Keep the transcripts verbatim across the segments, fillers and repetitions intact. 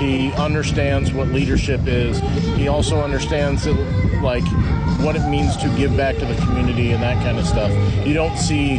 He understands what leadership is. He also understands that, like, what it means to give back to the community and that kind of stuff. You don't see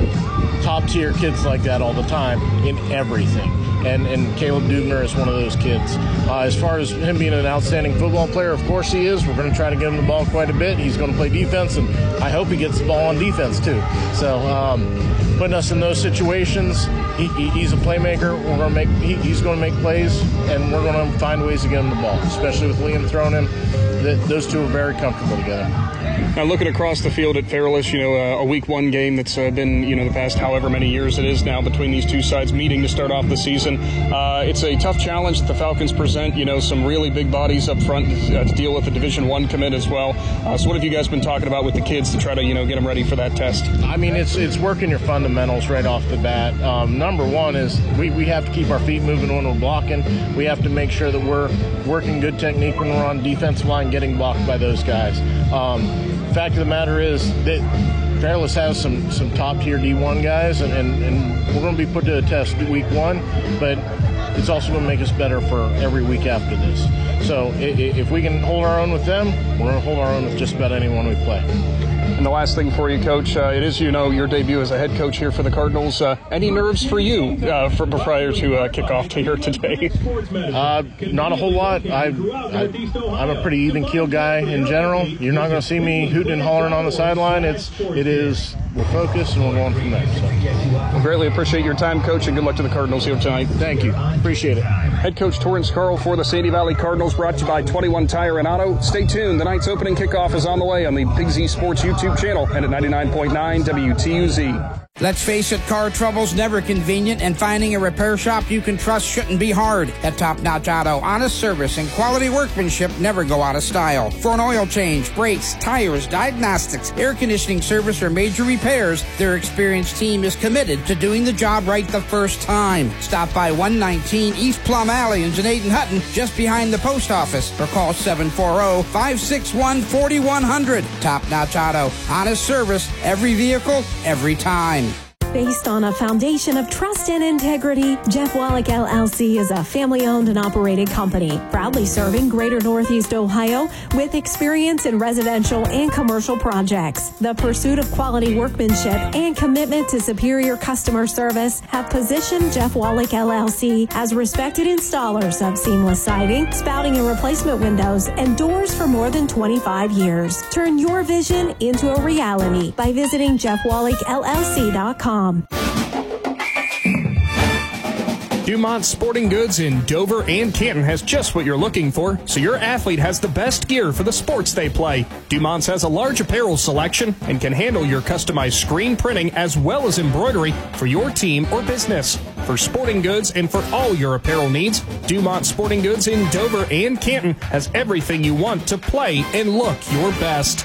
top-tier kids like that all the time in everything. And, and Caleb Dubner is one of those kids. Uh, as far as him being an outstanding football player, of course he is. We're going to try to give him the ball quite a bit. He's going to play defense, and I hope he gets the ball on defense too. So um, putting us in those situations, he, he, he's a playmaker. We're going to make he, he's going to make plays, and we're going to find ways to get him the ball, especially with Liam throwing him. The, those two are very comfortable together. Now, looking across the field at Fairless, you know, uh, a week one game that's uh, been, you know, the past however many years it is now between these two sides meeting to start off the season. Uh, it's a tough challenge that the Falcons present, you know, some really big bodies up front uh, to deal with the Division One commit as well. Uh, so what have you guys been talking about with the kids to try to, you know, get them ready for that test? I mean, it's it's working your fundamentals right off the bat. Um, number one is we, we have to keep our feet moving when we're blocking. We have to make sure that we're working good technique when we're on defensive line getting blocked by those guys. Um, fact of the matter is that Fairless has some, some top-tier D one guys, and, and, and we're going to be put to a test week one, but it's also going to make us better for every week after this. So if we can hold our own with them, we're going to hold our own with just about anyone we play. And the last thing for you, Coach, uh, it is, you know, your debut as a head coach here for the Cardinals. Uh, any nerves for you uh, for prior to uh, kickoff to here today? Uh, not a whole lot. I, I, I'm a pretty even-keeled guy in general. You're not going to see me hooting and hollering on the sideline. It's, it is, we're focused and we're going from there. So. Well, greatly appreciate your time, Coach, and good luck to the Cardinals here tonight. Thank you. Appreciate it. Head Coach Torrance Carl for the Sandy Valley Cardinals, brought to you by twenty-one Tire and Auto. Stay tuned. The night's opening kickoff is on the way on the Big Z Sports YouTube channel and at ninety-nine point nine W T U Z. Let's face it, car trouble's never convenient, and finding a repair shop you can trust shouldn't be hard. At Top Notch Auto, honest service and quality workmanship never go out of style. For an oil change, brakes, tires, diagnostics, air conditioning service, or major repairs, their experienced team is committed to doing the job right the first time. Stop by one nineteen East Plum Alley in Janaden Hutton, just behind the post office, or call seven four zero, five six one, four one zero zero. Top Notch Auto, honest service, every vehicle, every time. Based on a foundation of trust and integrity, Jeff Wallach L L C is a family-owned and operated company, proudly serving Greater Northeast Ohio with experience in residential and commercial projects. The pursuit of quality workmanship and commitment to superior customer service have positioned Jeff Wallach L L C as respected installers of seamless siding, spouting and replacement windows, and doors for more than twenty-five years. Turn your vision into a reality by visiting Jeff Wallach L L C dot com. Dumont Sporting Goods in Dover and Canton has just what you're looking for, so your athlete has the best gear for the sports they play. Dumont's has a large apparel selection and can handle your customized screen printing as well as embroidery for your team or business. For sporting goods and for all your apparel needs, Dumont Sporting Goods in Dover and Canton has everything you want to play and look your best.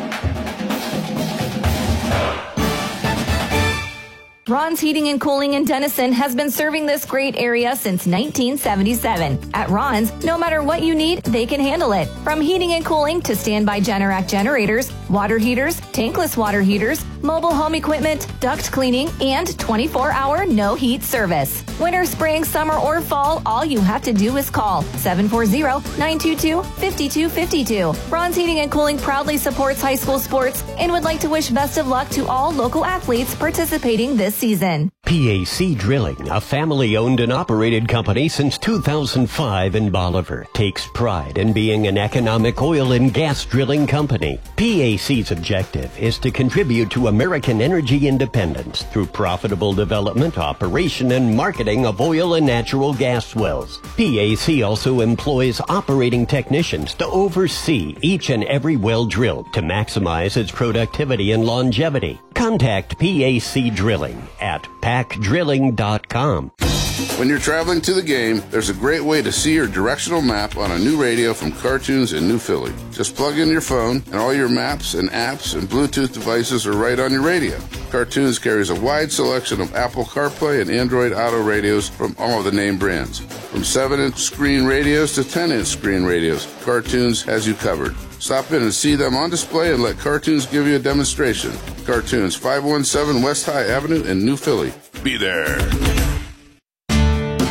Ron's Heating and Cooling in Denison has been serving this great area since nineteen seventy-seven. At Ron's, no matter what you need, they can handle it. From heating and cooling to standby Generac generators, water heaters, tankless water heaters, mobile home equipment, duct cleaning, and twenty-four hour no heat service. Winter, spring, summer, or fall, all you have to do is call seven four zero, nine two two, five two five two. Ron's Heating and Cooling proudly supports high school sports and would like to wish best of luck to all local athletes participating this season. P A C Drilling, a family-owned and operated company since two thousand five in Bolivar, takes pride in being an economic oil and gas drilling company. P A C's objective is to contribute to American energy independence through profitable development, operation, and marketing of oil and natural gas wells. P A C also employs operating technicians to oversee each and every well drilled to maximize its productivity and longevity. Contact P A C Drilling at pack drilling dot com. When you're traveling to the game, there's a great way to see your directional map on a new radio from Cartoons in New Philly. Just plug in your phone, and all your maps and apps and Bluetooth devices are right on your radio. Cartoons carries a wide selection of Apple CarPlay and Android Auto radios from all of the name brands. From seven inch screen radios to ten inch screen radios, Cartoons has you covered. Stop in and see them on display and let Cartoons give you a demonstration. Cartoons, five one seven West High Avenue in New Philly. Be there.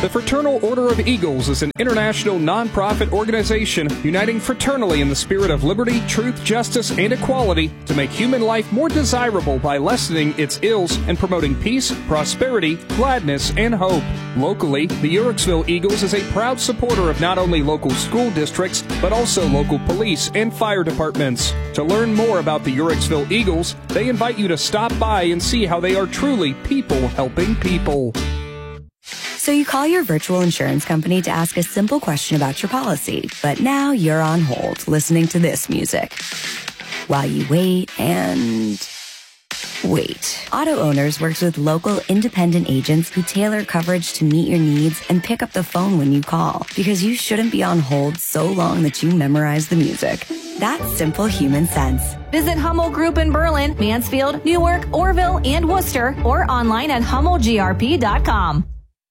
The Fraternal Order of Eagles is an international nonprofit organization uniting fraternally in the spirit of liberty, truth, justice, and equality to make human life more desirable by lessening its ills and promoting peace, prosperity, gladness, and hope. Locally, the Uhrichsville Eagles is a proud supporter of not only local school districts, but also local police and fire departments. To learn more about the Uhrichsville Eagles, they invite you to stop by and see how they are truly people helping people. So you call your virtual insurance company to ask a simple question about your policy, but now you're on hold listening to this music while you wait and wait. Auto Owners works with local independent agents who tailor coverage to meet your needs and pick up the phone when you call, because you shouldn't be on hold so long that you memorize the music. That's simple human sense. Visit Hummel Group in Berlin, Mansfield, Newark, Orville, and Worcester, or online at hummel g r p dot com.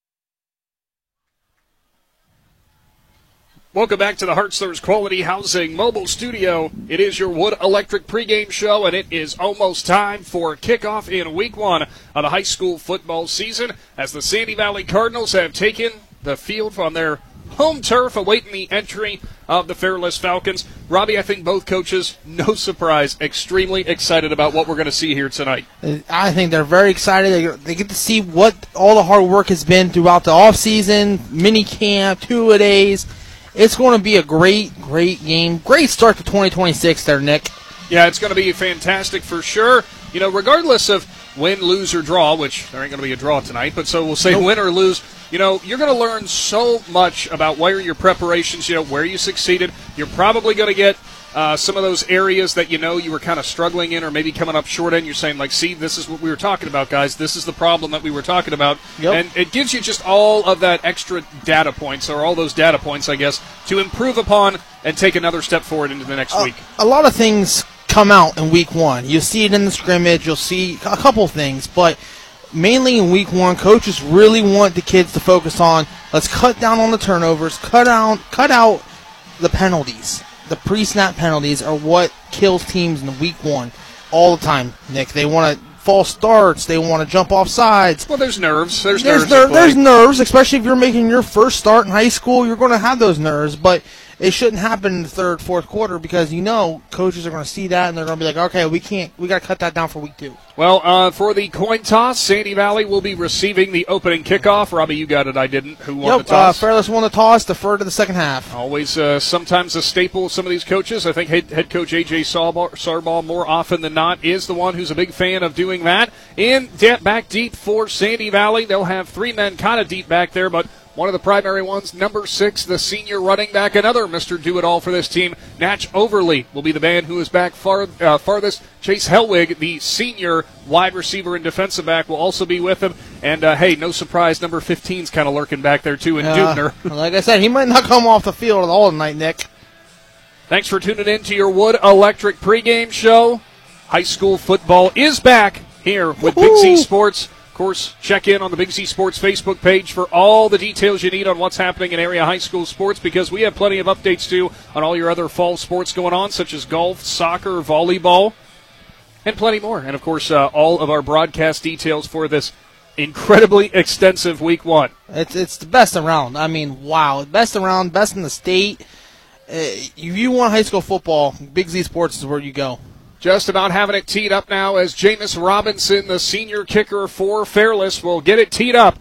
Welcome back to the Hartzler's Quality Housing Mobile Studio. It is your Wood Electric pregame show, and it is almost time for kickoff in week one of the high school football season as the Sandy Valley Cardinals have taken the field on their home turf, awaiting the entry of the Fairless Falcons. Robbie, I think both coaches, no surprise, extremely excited about what we're going to see here tonight. I think they're very excited. They, they get to see what all the hard work has been throughout the offseason, mini camp, two-a-days. It's going to be a great, great game. Great start to twenty twenty-six there, Nick. Yeah, it's going to be fantastic for sure. You know, regardless of win, lose, or draw, which there ain't going to be a draw tonight, but so we'll say nope. Win or lose, you know, you're going to learn so much about where your preparations, you know, where you succeeded. You're probably going to get uh, some of those areas that you know you were kind of struggling in or maybe coming up short in. You're saying, like, see, this is what we were talking about, guys. This is the problem that we were talking about. Yep. And it gives you just all of that extra data points, or all those data points, I guess, to improve upon and take another step forward into the next uh, week. A lot of things come out in week one. You'll see it in the scrimmage. You'll see a couple things, but mainly in week one, coaches really want the kids to focus on, let's cut down on the turnovers, cut out, cut out the penalties. The pre-snap penalties are what kills teams in week one all the time, Nick. They want to false starts. They want to jump off sides. Well, there's nerves. There's, there's nerves. Ner- there's nerves, especially if you're making your first start in high school. You're going to have those nerves, but it shouldn't happen in the third, fourth quarter, because you know coaches are going to see that and they're going to be like, okay, we can't, we got to cut that down for week two. Well, uh, for the coin toss, Sandy Valley will be receiving the opening kickoff. Robbie, you got it. I didn't. Who won yep, the toss? Uh, Fairless won the toss. Defer to the second half. Always, uh, sometimes a staple of some of these coaches. I think head, head coach A J Sarbaugh, more often than not, is the one who's a big fan of doing that. In de- back deep for Sandy Valley, they'll have three men kind of deep back there, but one of the primary ones, number six, the senior running back, another Mister Do-It-All for this team, Natch Overly, will be the man who is back far, uh, farthest. Chase Helwig, the senior wide receiver and defensive back, will also be with him. And, uh, hey, no surprise, number fifteen's kind of lurking back there, too, in uh, Dubner. Like I said, he might not come off the field at all tonight, Nick. Thanks for tuning in to your Wood Electric pregame show. High school football is back here with Woo-hoo. Big Z Sports. Of course, check in on the Big Z Sports Facebook page for all the details you need on what's happening in area high school sports, because we have plenty of updates, too, on all your other fall sports going on, such as golf, soccer, volleyball, and plenty more. And, of course, uh, all of our broadcast details for this incredibly extensive week one. It's it's the best around. I mean, wow. Best around, best in the state. Uh, if you want high school football, Big Z Sports is where you go. Just about having it teed up now as Jameis Robinson, the senior kicker for Fairless, will get it teed up.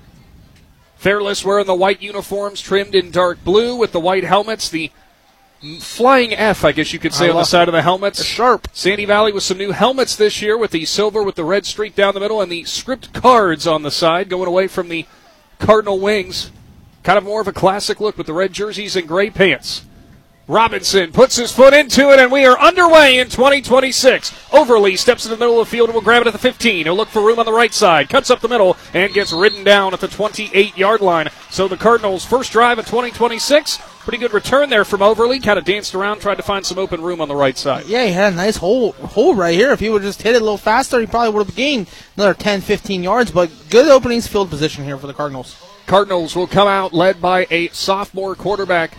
Fairless wearing the white uniforms trimmed in dark blue with the white helmets, the flying F, I guess you could say, on the side of the helmets. They're sharp. Sandy Valley with some new helmets this year with the silver with the red streak down the middle and the script cards on the side, going away from the Cardinal wings. Kind of more of a classic look with the red jerseys and gray pants. Robinson puts his foot into it, and we are underway in twenty twenty-six. Overly steps in the middle of the field and will grab it at the fifteen. He'll look for room on the right side, cuts up the middle, and gets ridden down at the twenty-eight-yard line. So the Cardinals' first drive of twenty twenty-six, pretty good return there from Overly. Kind of danced around, tried to find some open room on the right side. Yeah, he had a nice hole, hole right here. If he would have just hit it a little faster, he probably would have gained another ten, fifteen yards. But good openings, field position here for the Cardinals. Cardinals will come out led by a sophomore quarterback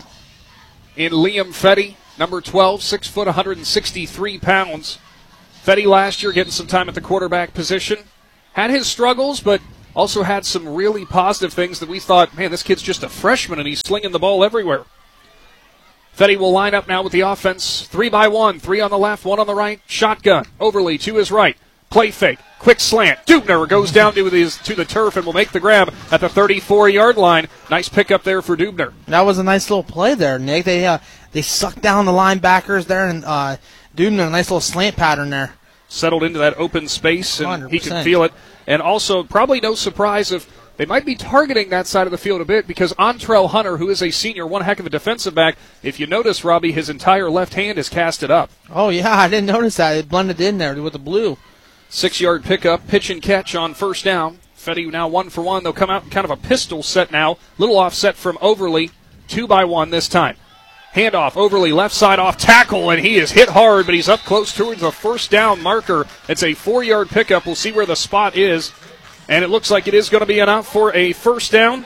in Liam Fetty, number twelve, six foot, one hundred sixty-three pounds. Fetty last year getting some time at the quarterback position. Had his struggles, but also had some really positive things that we thought, man, this kid's just a freshman and he's slinging the ball everywhere. Fetty will line up now with the offense. Three by one, three on the left, one on the right. Shotgun. Overly to his right. Play fake. Quick slant. Dubner goes down to, his, to the turf and will make the grab at the thirty-four-yard line. Nice pickup there for Dubner. That was a nice little play there, Nick. They uh, they sucked down the linebackers there, and uh, Dubner, a nice little slant pattern there. Settled into that open space, and one hundred percent. he can feel it. And also, probably no surprise if they might be targeting that side of the field a bit because Antrell Hunter, who is a senior, one heck of a defensive back, if you notice, Robbie, his entire left hand is casted up. Oh, yeah, I didn't notice that. It blended in there with the blue. Six-yard pickup, pitch and catch on first down. Fetty now one for one. They'll come out in kind of a pistol set now. Little offset from Overly, two by one this time. Handoff, Overly, left side off tackle, and he is hit hard, but he's up close towards the first down marker. It's a four-yard pickup. We'll see where the spot is, and it looks like it is going to be enough for a first down.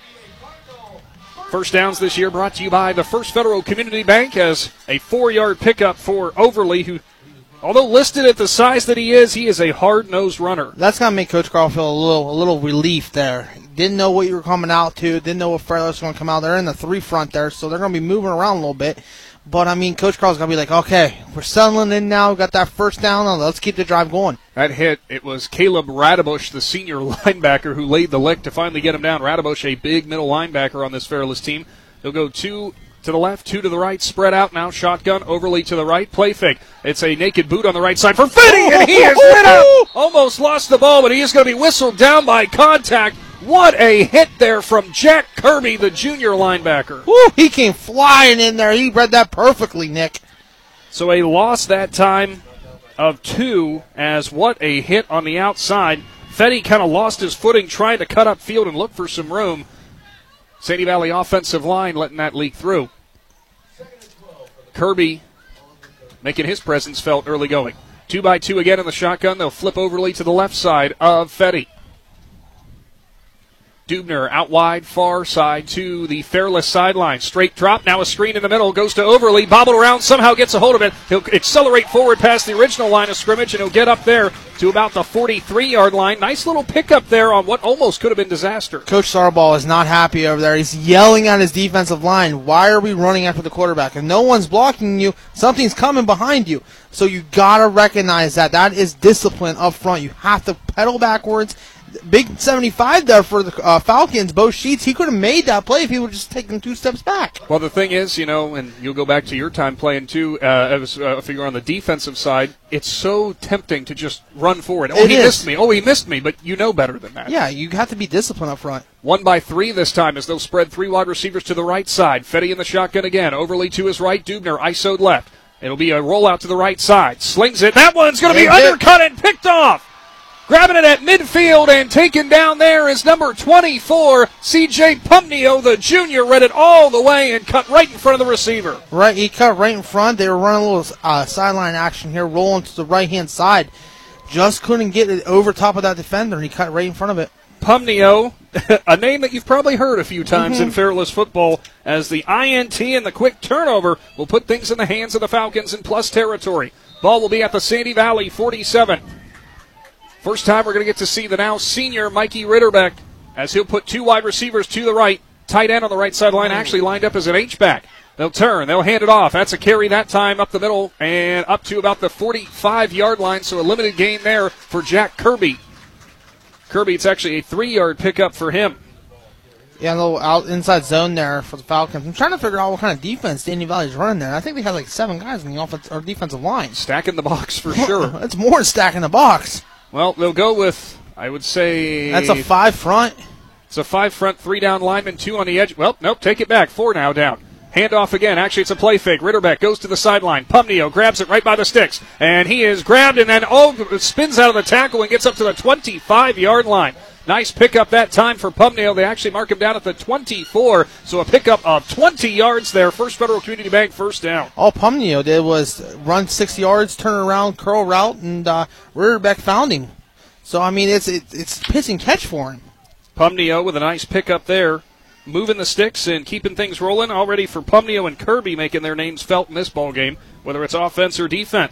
First downs this year brought to you by the First Federal Community Bank as a four-yard pickup for Overly, who, although listed at the size that he is, he is a hard-nosed runner. That's going to make Coach Carl feel a little a little relief there. Didn't know what you were coming out to. Didn't know what Fairless was going to come out. They're in the three front there, so they're going to be moving around a little bit. But, I mean, Coach Carl's going to be like, okay, we're settling in now. We got that first down. Let's keep the drive going. That hit, it was Caleb Radabush, the senior linebacker, who laid the lick to finally get him down. Radabush, a big middle linebacker on this Fairless team. They'll go two to the left, two to the right, spread out now, shotgun, Overly to the right, play fake. It's a naked boot on the right side for Fetty, and he is lit up. Almost lost the ball, but he is going to be whistled down by contact. What a hit there from Jack Kirby, the junior linebacker. Woo, he came flying in there. He read that perfectly, Nick. So a loss that time of two, as what a hit on the outside. Fetty kind of lost his footing trying to cut up field and look for some room. Sandy Valley offensive line letting that leak through. Kirby making his presence felt early going. Two by two again in the shotgun. They'll flip Overly to the left side of Fetty. Dubner out wide, far side to the Fairless sideline. Straight drop, now a screen in the middle, goes to Overly, bobbled around, somehow gets a hold of it. He'll accelerate forward past the original line of scrimmage, and he'll get up there to about the forty-three-yard line. Nice little pickup there on what almost could have been disaster. Coach Sarbaugh is not happy over there. He's yelling at his defensive line, why are we running after the quarterback? If no one's blocking you, something's coming behind you. So you got to recognize that. That is discipline up front. You have to pedal backwards. Big seventy-five there for the uh, Falcons. Bo Sheets, he could have made that play if he would have just taken two steps back. Well, the thing is, you know, and you'll go back to your time playing too, uh, as, uh, if you're on the defensive side, it's so tempting to just run forward. Oh, it he is. missed me. Oh, he missed me. But you know better than that. Yeah, you have to be disciplined up front. One by three this time as they'll spread three wide receivers to the right side. Fetty in the shotgun again. Overly to his right. Dubner I S O'd left. It'll be a rollout to the right side. Slings it. That one's going to be undercut and picked off. Grabbing it at midfield and taken down there is number twenty-four, C J Pumnio, the junior, read it all the way and cut right in front of the receiver. Right, he cut right in front. They were running a little uh, sideline action here, rolling to the right-hand side. Just couldn't get it over top of that defender, and he cut right in front of it. Pumnio, a name that you've probably heard a few times mm-hmm. in Fairless football, as the I N T and the quick turnover will put things in the hands of the Falcons in plus territory. Ball will be at the Sandy Valley forty-seven. First time we're going to get to see the now senior Mikey Ritterbeck as he'll put two wide receivers to the right. Tight end on the right sideline actually lined up as an H-back. They'll turn. They'll hand it off. That's a carry that time up the middle and up to about the forty-five-yard line, so a limited gain there for Jack Kirby. Kirby, it's actually a three-yard pickup for him. Yeah, a little out inside zone there for the Falcons. I'm trying to figure out what kind of defense Sandy Valley's running there. I think they have like seven guys in the offense or defensive line. Stacking the box for sure. That's more than stacking the box. Well, they'll go with, I would say... That's a five front. It's a five front, three down lineman, two on the edge. Well, nope, take it back. Four now down. Handoff again. Actually, it's a play fake. Ritterbeck goes to the sideline. Pumnio grabs it right by the sticks. And he is grabbed and then oh, spins out of the tackle and gets up to the twenty-five-yard line. Nice pickup that time for Pumnio. They actually mark him down at the twenty-four. So a pickup of twenty yards there. First Federal Community Bank first down. All Pumnio did was run six yards, turn around, curl route, and uh, Ritterbeck found him. So, I mean, it's it, it's pitch and catch for him. Pumnio with a nice pickup there. Moving the sticks and keeping things rolling already for Pumnio and Kirby making their names felt in this ball game, whether it's offense or defense.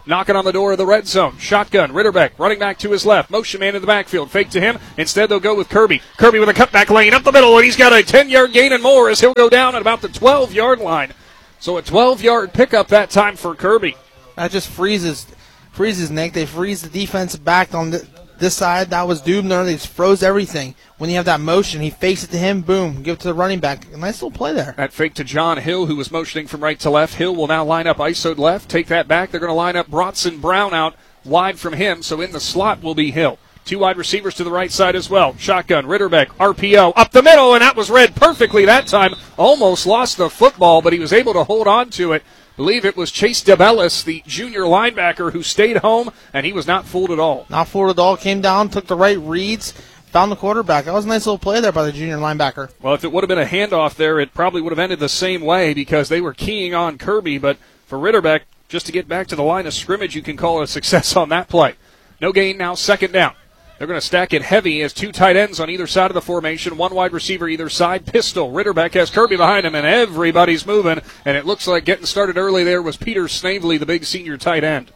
knocking on the door of the red zone. Shotgun, Ritterbeck running back to his left. Motion man in the backfield. Fake to him. Instead, they'll go with Kirby. Kirby with a cutback lane up the middle, and he's got a ten-yard gain and more as he'll go down at about the twelve-yard line. So a twelve-yard pickup that time for Kirby. That just freezes freezes Nick. They freeze the defense back on the, this side. That was Dubner. They just froze everything. When you have that motion, he fakes it to him, boom, give it to the running back. A nice little play there. That fake to John Hill, who was motioning from right to left. Hill will now line up I S O'd left, take that back. They're going to line up Bronson Brown out wide from him, so in the slot will be Hill. Two wide receivers to the right side as well. Shotgun, Ritterbeck, R P O, up the middle, and that was read perfectly that time. Almost lost the football, but he was able to hold on to it. I believe it was Chase DeBellis, the junior linebacker, who stayed home, and he was not fooled at all. Not fooled at all. Came down, took the right reads, found the quarterback. That was a nice little play there by the junior linebacker. Well, if it would have been a handoff there, it probably would have ended the same way because they were keying on Kirby. But for Ritterbeck, just to get back to the line of scrimmage, you can call it a success on that play. No gain now, second down. They're going to stack it heavy as two tight ends on either side of the formation, one wide receiver either side. Pistol. Ritterbeck has Kirby behind him, and everybody's moving. And it looks like getting started early there was Peter Snavely, the big senior tight end.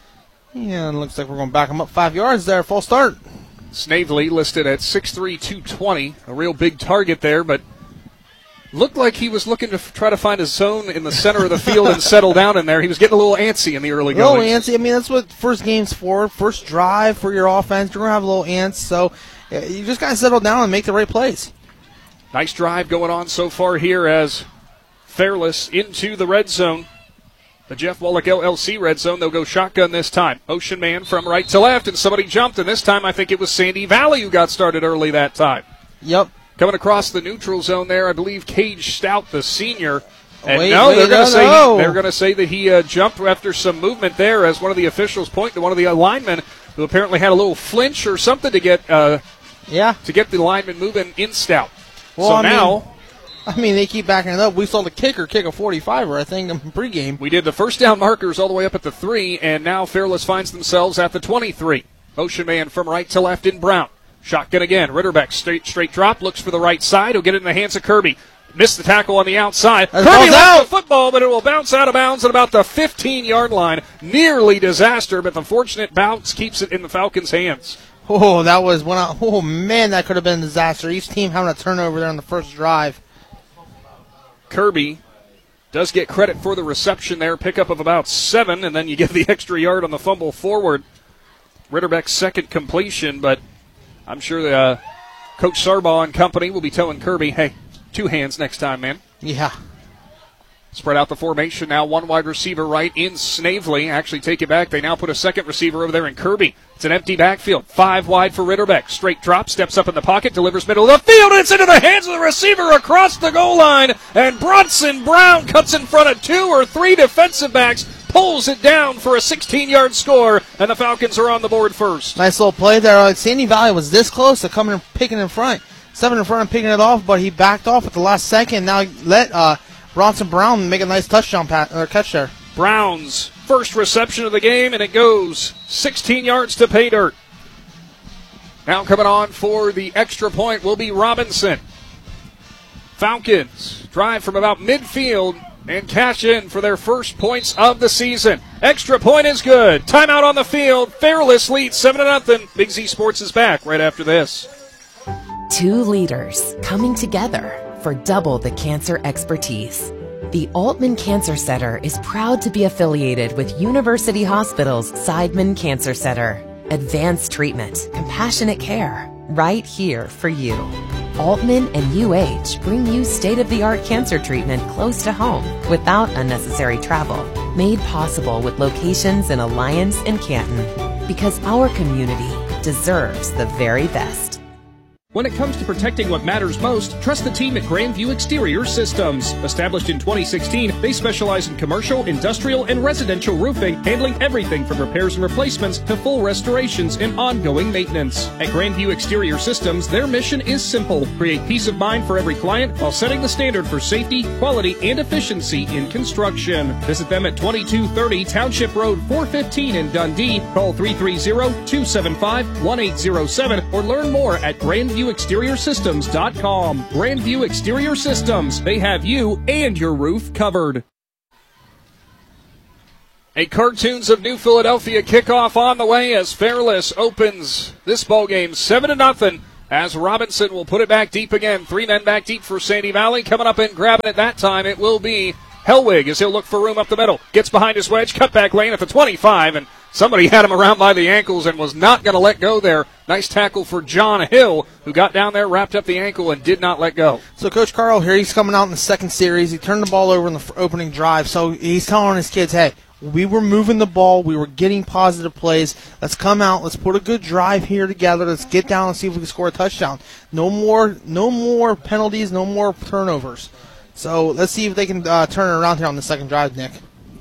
Yeah, it looks like we're going to back him up five yards there. Full start. Snavely listed at six three, two twenty, a real big target there, but looked like he was looking to f- try to find a zone in the center of the field and settle down in there. He was getting a little antsy in the early goings. A little antsy. I mean, that's what first game's for. First drive for your offense. You're going to have a little ants, so you just got to settle down and make the right plays. Nice drive going on so far here as Fairless into the red zone. The Jeff Wallach L L C red zone. They'll go shotgun this time. Motion man from right to left, and somebody jumped, and this time I think it was Sandy Valley who got started early that time. Yep. Coming across the neutral zone there, I believe Cage Stout, the senior. And wait, no, wait, they're going to no, say no. He, they're going to say that he uh, jumped after some movement there, as one of the officials point to one of the linemen who apparently had a little flinch or something to get uh, yeah to get the lineman moving in Stout. Well, so I now. Mean, I mean, they keep backing it up. We saw the kicker kick a forty-five-er, I think, in pregame. We did the first down markers all the way up at the three, and now Fairless finds themselves at the twenty-three. Motion man from right to left in Brown. Shotgun again. Ritterbeck, straight straight drop, looks for the right side. He'll get it in the hands of Kirby. Missed the tackle on the outside. That's Kirby out. lost the football, but it will bounce out of bounds at about the fifteen-yard line. Nearly disaster, but the fortunate bounce keeps it in the Falcons' hands. Oh, that was one. Of, oh, man, that could have been a disaster. Each team having a turnover there on the first drive. Kirby does get credit for the reception there. Pickup of about seven, and then you get the extra yard on the fumble forward. Ritterbeck's second completion, but I'm sure the, uh, Coach Sarbaugh and company will be telling Kirby, hey, two hands next time, man. Yeah. Spread out the formation now. One wide receiver right in Snavely. Actually, take it back. They now put a second receiver over there in Kirby. It's an empty backfield. Five wide for Ritterbeck. Straight drop, steps up in the pocket, delivers middle of the field. It's into the hands of the receiver across the goal line. And Bronson Brown cuts in front of two or three defensive backs, pulls it down for a sixteen-yard score, and the Falcons are on the board first. Nice little play there. Uh, Sandy Valley was this close to coming and picking in front. Seven in front and picking it off, but he backed off at the last second. Now let uh, Bronson Brown make a nice touchdown pass, or catch there. Brown's first reception of the game, and it goes sixteen yards to pay dirt. Now coming on for the extra point will be Robinson. Falcons drive from about midfield and cash in for their first points of the season. Extra point is good. Timeout on the field. Fairless leads seven to nothing. Big Z Sports is back right after this. Two leaders coming together for double the cancer expertise. The Altman Cancer Center is proud to be affiliated with University Hospital's Seidman Cancer Center. Advanced treatment, compassionate care, right here for you. Altman and U H bring you state-of-the-art cancer treatment close to home without unnecessary travel. Made possible with locations in Alliance and Canton. Because our community deserves the very best. When it comes to protecting what matters most, trust the team at Grandview Exterior Systems. Established in twenty sixteen, they specialize in commercial, industrial, and residential roofing, handling everything from repairs and replacements to full restorations and ongoing maintenance. At Grandview Exterior Systems, their mission is simple: create peace of mind for every client while setting the standard for safety, quality, and efficiency in construction. Visit them at twenty-two thirty Township Road four fifteen in Dundee. Call three three zero, two seven five, one eight zero seven or learn more at Grandview Exterior Systems dot com. Grandview Exterior Systems. They have you and your roof covered. A Cartoons of New Philadelphia kickoff on the way as Fairless opens this ball game seven to nothing. As Robinson will put it back deep again. Three men back deep for Sandy Valley. Coming up and grabbing it that time, it will be Hellwig as he'll look for room up the middle. Gets behind his wedge, cut back lane at the twenty-five, and somebody had him around by the ankles and was not going to let go there. Nice tackle for John Hill, who got down there, wrapped up the ankle, and did not let go. So Coach Carl here, he's coming out in the second series. He turned the ball over in the opening drive, so he's telling his kids, hey, we were moving the ball. We were getting positive plays. Let's come out. Let's put a good drive here together. Let's get down and see if we can score a touchdown. No more no more penalties, no more turnovers. So let's see if they can uh, turn it around here on the second drive, Nick.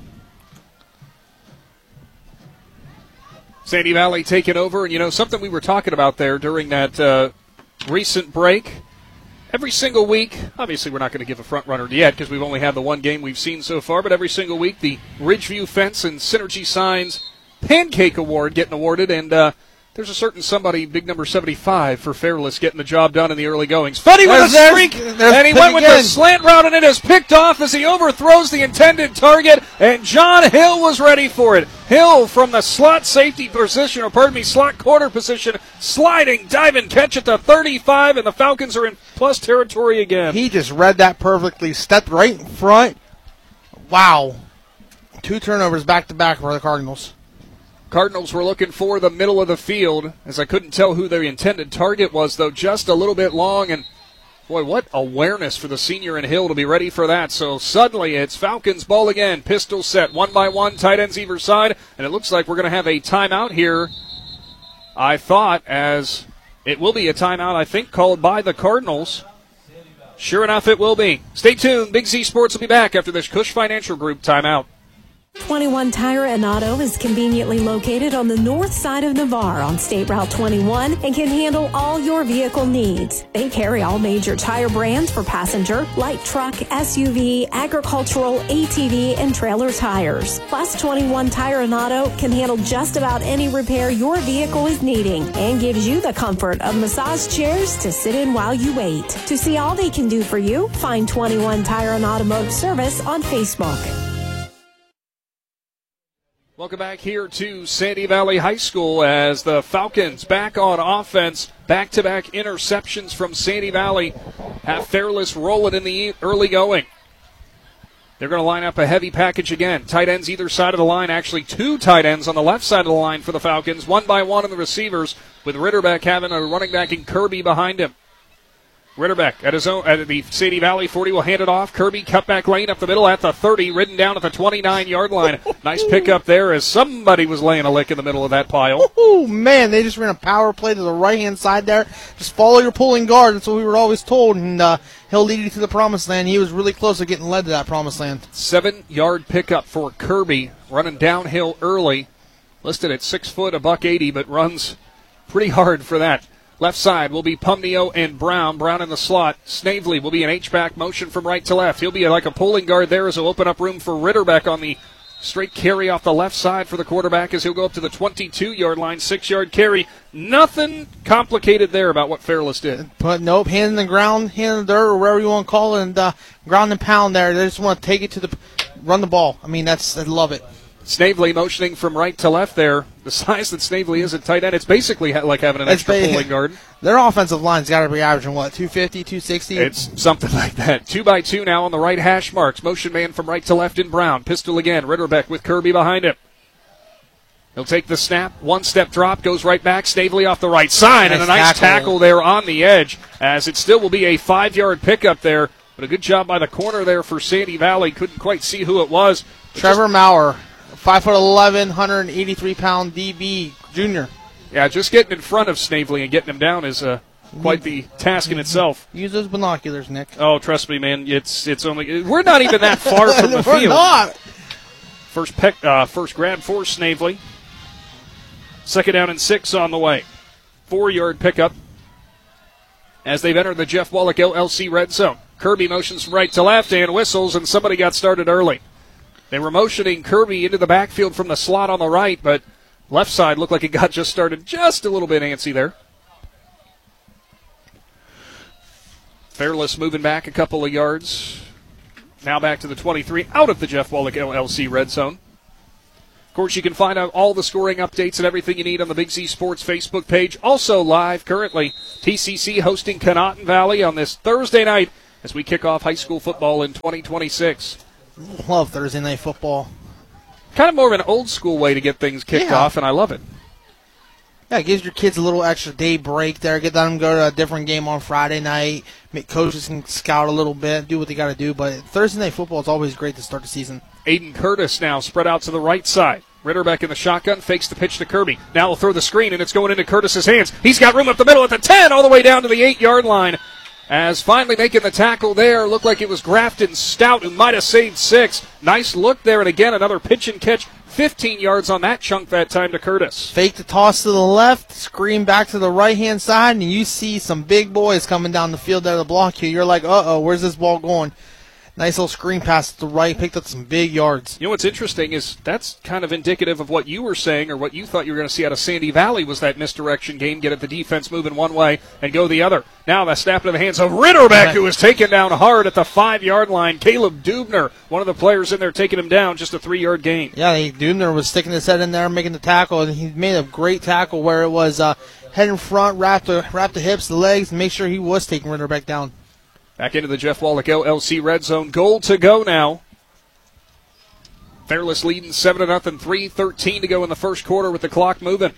Sandy Valley taking over. And, you know, something we were talking about there during that uh, recent break. Every single week, obviously we're not going to give a front runner yet because we've only had the one game we've seen so far, but every single week the Ridgeview Fence and Synergy Signs Pancake Award getting awarded, and uh, there's a certain somebody, big number seventy-five, for Fairless getting the job done in the early goings. Funny with a streak, and he went with the slant route, and it is picked off as he overthrows the intended target, and John Hill was ready for it. Hill from the slot safety position, or pardon me, slot corner position, sliding, diving catch at the thirty-five, and the Falcons are in plus territory again. He just read that perfectly, stepped right in front. Wow. Two turnovers back-to-back for the Cardinals. Cardinals were looking for the middle of the field, as I couldn't tell who their intended target was, though just a little bit long, and boy, what awareness for the senior in Hill to be ready for that. So suddenly it's Falcons ball again, pistol set, one by one, tight ends either side, and it looks like we're going to have a timeout here, I thought, as it will be a timeout, I think, called by the Cardinals. Sure enough, it will be. Stay tuned. Big Z Sports will be back after this Cush Financial Group timeout. twenty-one Tire and Auto is conveniently located on the north side of Navarre on State Route twenty-one and can handle all your vehicle needs. They carry all major tire brands for passenger, light truck, S U V, agricultural, A T V, and trailer tires. Plus, twenty-one Tire and Auto can handle just about any repair your vehicle is needing and gives you the comfort of massage chairs to sit in while you wait. To see all they can do for you, find twenty-one Tire and Automotive Service on Facebook. Welcome back here to Sandy Valley High School as the Falcons back on offense. Back-to-back interceptions from Sandy Valley have Fairless rolling in the early going. They're going to line up a heavy package again. Tight ends either side of the line. Actually, two tight ends on the left side of the line for the Falcons. One by one on the receivers, with Ritterbeck having a running back in Kirby behind him. Ritterbeck at his own at the Sandy Valley forty will hand it off. Kirby cutback lane up the middle at the thirty, ridden down at the twenty-nine-yard line. Nice pickup there as somebody was laying a lick in the middle of that pile. Oh, man, they just ran a power play to the right-hand side there. Just follow your pulling guard. That's what we were always told, and uh, he'll lead you to the promised land. He was really close to getting led to that promised land. Seven-yard pickup for Kirby, running downhill early. Listed at six foot, a buck eighty, but runs pretty hard for that. Left side will be Pumnio and Brown. Brown in the slot. Snavely will be an H-back motion from right to left. He'll be like a pulling guard there as he'll open up room for Ritterbeck on the straight carry off the left side for the quarterback as he'll go up to the twenty-two-yard line, six-yard carry. Nothing complicated there about what Fairless did. But nope, hand in the ground, hand in the dirt, or whatever you want to call it, and uh, ground and pound there. They just want to take it to the, run the ball. I mean, that's, I love it. Snavely motioning from right to left there. The size that Snavely is at tight end, it's basically like having an it's extra ba- pulling guard. Their offensive line's got to be averaging, what, two fifty, two sixty? It's something like that. Two by two now on the right hash marks. Motion man from right to left in Brown. Pistol again. Ritterbeck with Kirby behind him. He'll take the snap. One step drop. Goes right back. Snavely off the right side. Nice and a nice tackle. tackle there on the edge, as it still will be a five-yard pickup there. But a good job by the corner there for Sandy Valley. Couldn't quite see who it was. Trevor just- Maurer. five foot eleven, one hundred eighty-three pound D B junior. Yeah, just getting in front of Snavely and getting him down is uh, quite the task in itself. Use those binoculars, Nick. Oh, trust me, man. It's it's only we're not even that far from the we're field. Not. First peck, uh, first grab for Snavely. Second down and six on the way. Four-yard pickup as they've entered the Jeff Wallach L L C red zone. Kirby motions from right to left and whistles, and somebody got started early. They were motioning Kirby into the backfield from the slot on the right, but left side looked like it got just started just a little bit antsy there. Fairless moving back a couple of yards. Now back to the twenty-three, out of the Jeff Wallach L L C red zone. Of course, you can find out all the scoring updates and everything you need on the Big Z Sports Facebook page. Also live currently, T C C hosting Conotton Valley on this Thursday night as we kick off high school football in twenty twenty-six. Love Thursday night football. Kind of more of an old school way to get things kicked Yeah. off, and I love it. Yeah, it gives your kids a little extra day break there. Get them to go to a different game on Friday night. Make coaches can scout a little bit, do what they got to do. But Thursday night football is always great to start the season. Aiden Curtis now spread out to the right side. Ritterbeck in the shotgun, fakes the pitch to Kirby. Now he'll throw the screen, and it's going into Curtis's hands. He's got room up the middle at the ten, all the way down to the eight-yard line. As finally making the tackle there, looked like it was Grafton Stout who might have saved six. Nice look there, and again, another pitch and catch. fifteen yards on that chunk that time to Curtis. Fake the toss to the left, screen back to the right-hand side, and you see some big boys coming down the field there to block you. You're like, uh-oh, where's this ball going? Nice little screen pass to the right, picked up some big yards. You know what's interesting is that's kind of indicative of what you were saying or what you thought you were going to see out of Sandy Valley was that misdirection game, get at the defense moving one way and go the other. Now that snap into the hands of Ritterbeck, who was taken down hard at the five-yard line. Caleb Dubner, one of the players in there, taking him down, just a three-yard gain. Yeah, he, Dubner was sticking his head in there, making the tackle, and he made a great tackle where it was uh, head in front, wrap the, wrap the hips, the legs, and make sure he was taking Ritterbeck down. Back into the Jeff Wallach L L C red zone. Goal to go now. Fairless leading seven to nothing, three thirteen to go in the first quarter with the clock moving.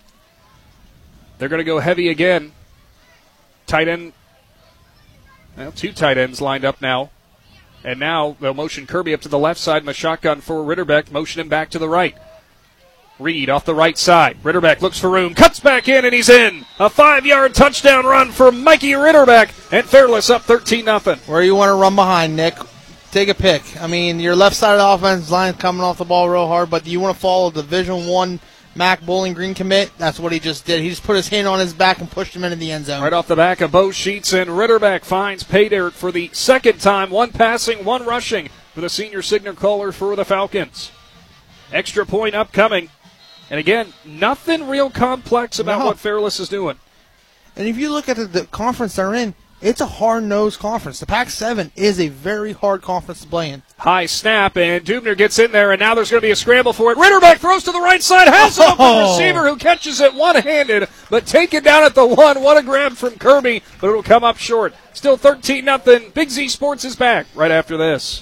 They're going to go heavy again. Tight end. Well, two tight ends lined up now. And now they'll motion Kirby up to the left side in the shotgun for Ritterbeck. Motion him back to the right. Reed off the right side. Ritterbeck looks for room, cuts back in, and he's in. A five-yard touchdown run for Mikey Ritterbeck, and Fairless up thirteen nothing. Where you want to run behind, Nick? Take a pick. I mean, your left side of the offense line coming off the ball real hard, but do you want to follow Division One Mac Bowling Green commit? That's what he just did. He just put his hand on his back and pushed him into the end zone. Right off the back of Bo Sheets, and Ritterbeck finds pay dirt for the second time. One passing, one rushing for the senior signal caller for the Falcons. Extra point upcoming. And again, nothing real complex about No. what Fairless is doing. And if you look at the, the conference they're in, it's a hard-nosed conference. The Pac seven is a very hard conference to play in. High snap, and Dubner gets in there, and now there's going to be a scramble for it. Ritterbeck throws to the right side, has an open Oh. receiver who catches it one-handed, but taken down at the one. What a grab from Kirby, but it'll come up short. Still thirteen nothing. Big Z Sports is back right after this.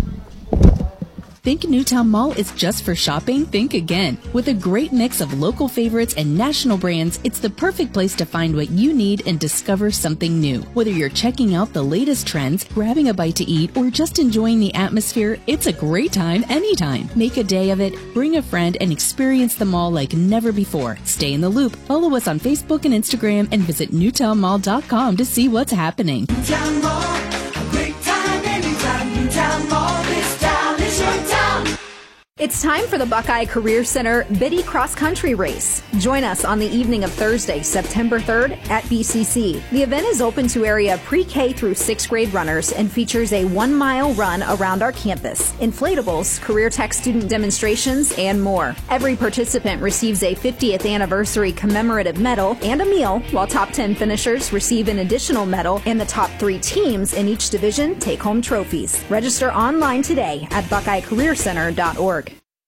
Think Newtown Mall is just for shopping? Think again. With a great mix of local favorites and national brands, it's the perfect place to find what you need and discover something new. Whether you're checking out the latest trends, grabbing a bite to eat, or just enjoying the atmosphere, it's a great time anytime. Make a day of it, bring a friend, and experience the mall like never before. Stay in the loop. Follow us on Facebook and Instagram and visit newtown mall dot com to see what's happening. Newtown Mall, a great time anytime. Newtown Mall, this town is your town. It's time for the Buckeye Career Center Biddy Cross Country Race. Join us on the evening of Thursday, September third at B C C. The event is open to area pre-K through sixth grade runners and features a one-mile run around our campus, inflatables, career tech student demonstrations, and more. Every participant receives a fiftieth anniversary commemorative medal and a meal, while top ten finishers receive an additional medal, and the top three teams in each division take home trophies. Register online today at buckeye career center dot org.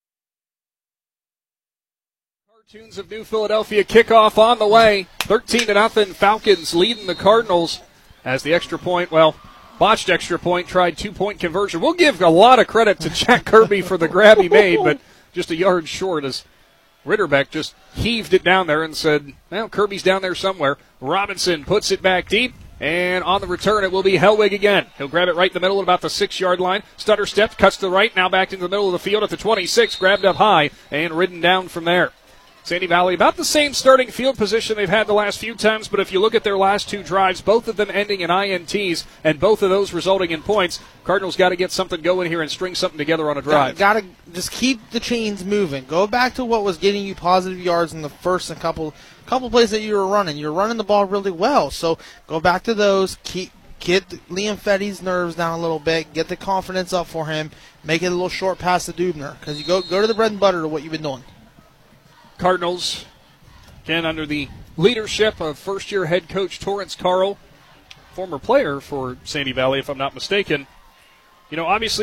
Cartoons of New Philadelphia kickoff on the way. thirteen to nothing. Falcons leading the Cardinals as the extra point, well, botched extra point, tried two-point conversion. We'll give a lot of credit to Jack Kirby for the grab he made, but just a yard short as Ritterbeck just heaved it down there and said, well, Kirby's down there somewhere. Robinson puts it back deep. And on the return, it will be Hellwig again. He'll grab it right in the middle at about the six-yard line. Stutter steps, cuts to the right, now back into the middle of the field at the twenty-six, grabbed up high and ridden down from there. Sandy Valley, about the same starting field position they've had the last few times, but if you look at their last two drives, both of them ending in I N Ts, and both of those resulting in points, Cardinals got to get something going here and string something together on a drive. Got to just keep the chains moving. Go back to what was getting you positive yards in the first and couple couple plays that you were running. You're running the ball really well, so go back to those. Keep get Liam Fetty's nerves down a little bit. Get the confidence up for him. Make it a little short pass to Dubner, because you go go to the bread and butter to what you've been doing. Cardinals, again, under the leadership of first-year head coach Torrance Carl, former player for Sandy Valley, if I'm not mistaken. You know, obviously,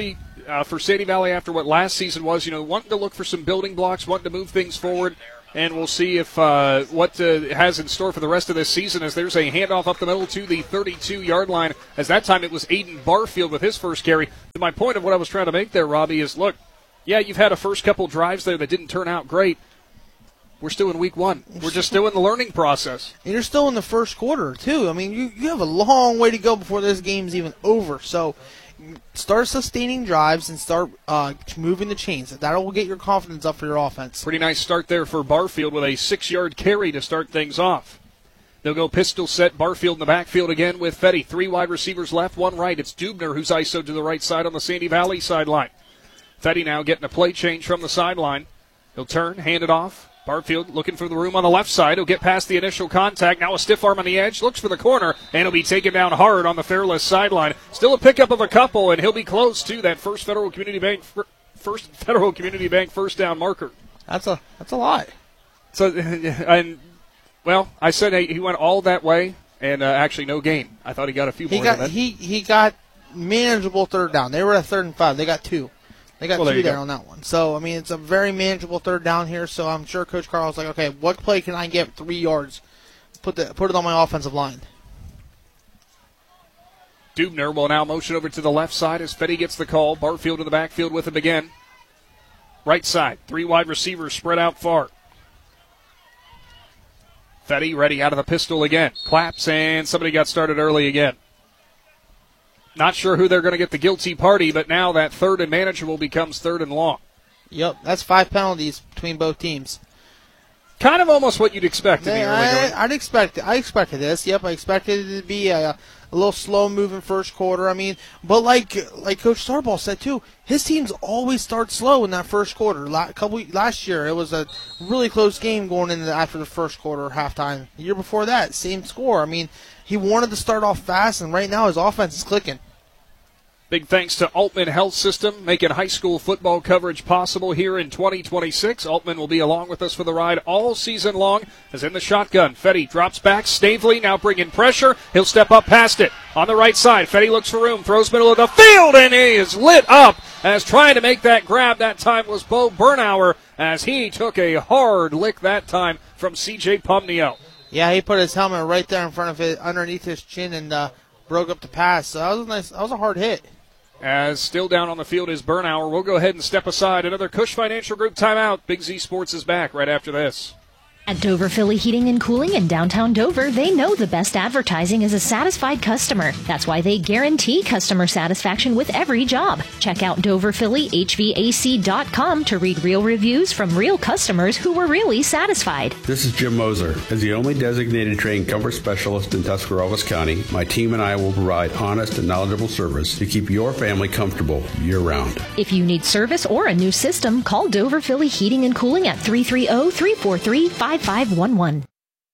uh, for Sadie Valley after what last season was, you know, wanting to look for some building blocks, wanting to move things forward, and we'll see if uh, what uh, it has in store for the rest of this season as there's a handoff up the middle to the thirty-two-yard line, as that time it was Aiden Barfield with his first carry. My point of what I was trying to make there, Robbie, is, look, yeah, you've had a first couple drives there that didn't turn out great. We're still in week one. We're just still in the learning process. And you're still in the first quarter, too. I mean, you, you have a long way to go before this game's even over. So start sustaining drives and start uh, moving the chains. That will get your confidence up for your offense. Pretty nice start there for Barfield with a six-yard carry to start things off. They'll go pistol set. Barfield in the backfield again with Fetty. Three wide receivers left, one right. It's Dubner who's I S O'd to the right side on the Sandy Valley sideline. Fetty now getting a play change from the sideline. He'll turn, hand it off. Barfield looking for the room on the left side. He'll get past the initial contact. Now a stiff arm on the edge. Looks for the corner, and he'll be taken down hard on the Fairless sideline. Still a pickup of a couple, and he'll be close to that first Federal Community Bank first Federal Community Bank first down marker. That's a that's a lot. So, and well, I said hey, he went all that way, and uh, actually no gain. I thought he got a few he more got, than that. He he got manageable third down. They were at third and five. They got two. They got well, two there, there go. on that one. So, I mean, it's a very manageable third down here. So, I'm sure Coach Carl's like, okay, what play can I get three yards? Put the put it on my offensive line. Dubner will now motion over to the left side as Fetty gets the call. Barfield in the backfield with him again. Right side, three wide receivers spread out far. Fetty ready out of the pistol again. Claps, and somebody got started early again. Not sure who they're going to get the guilty party, but now that third and manageable becomes third and long. Yep, that's five penalties between both teams. Kind of almost what you'd expect in the early I, going. I'd expect I expected this. Yep, I expected it to be a, a little slow moving first quarter. I mean, but like like Coach Starball said too, his teams always start slow in that first quarter. La- couple last year, it was a really close game going into the, after the first quarter or halftime. The year before that, same score. I mean, he wanted to start off fast, and right now his offense is clicking. Big thanks to Altman Health System, making high school football coverage possible here in twenty twenty-six. Altman will be along with us for the ride all season long. As in the shotgun, Fetty drops back. Stavely now bringing pressure. He'll step up past it. On the right side, Fetty looks for room, throws middle of the field, and he is lit up. As trying to make that grab that time was Bo Bernauer, as he took a hard lick that time from C J Pumnio. Yeah, he put his helmet right there in front of it, underneath his chin, and uh, broke up the pass. So that was a nice. That was a hard hit. As still down on the field is Bernauer. We'll go ahead and step aside. Another Cush Financial Group timeout. Big Z Sports is back right after this. At Dover Philly Heating and Cooling in downtown Dover, they know the best advertising is a satisfied customer. That's why they guarantee customer satisfaction with every job. Check out Dover Philly H V A C dot com to read real reviews from real customers who were really satisfied. This is Jim Moser. As the only designated trained comfort specialist in Tuscarawas County, my team and I will provide honest and knowledgeable service to keep your family comfortable year-round. If you need service or a new system, call Dover Philly Heating and Cooling at three three zero, three four three, five five one one.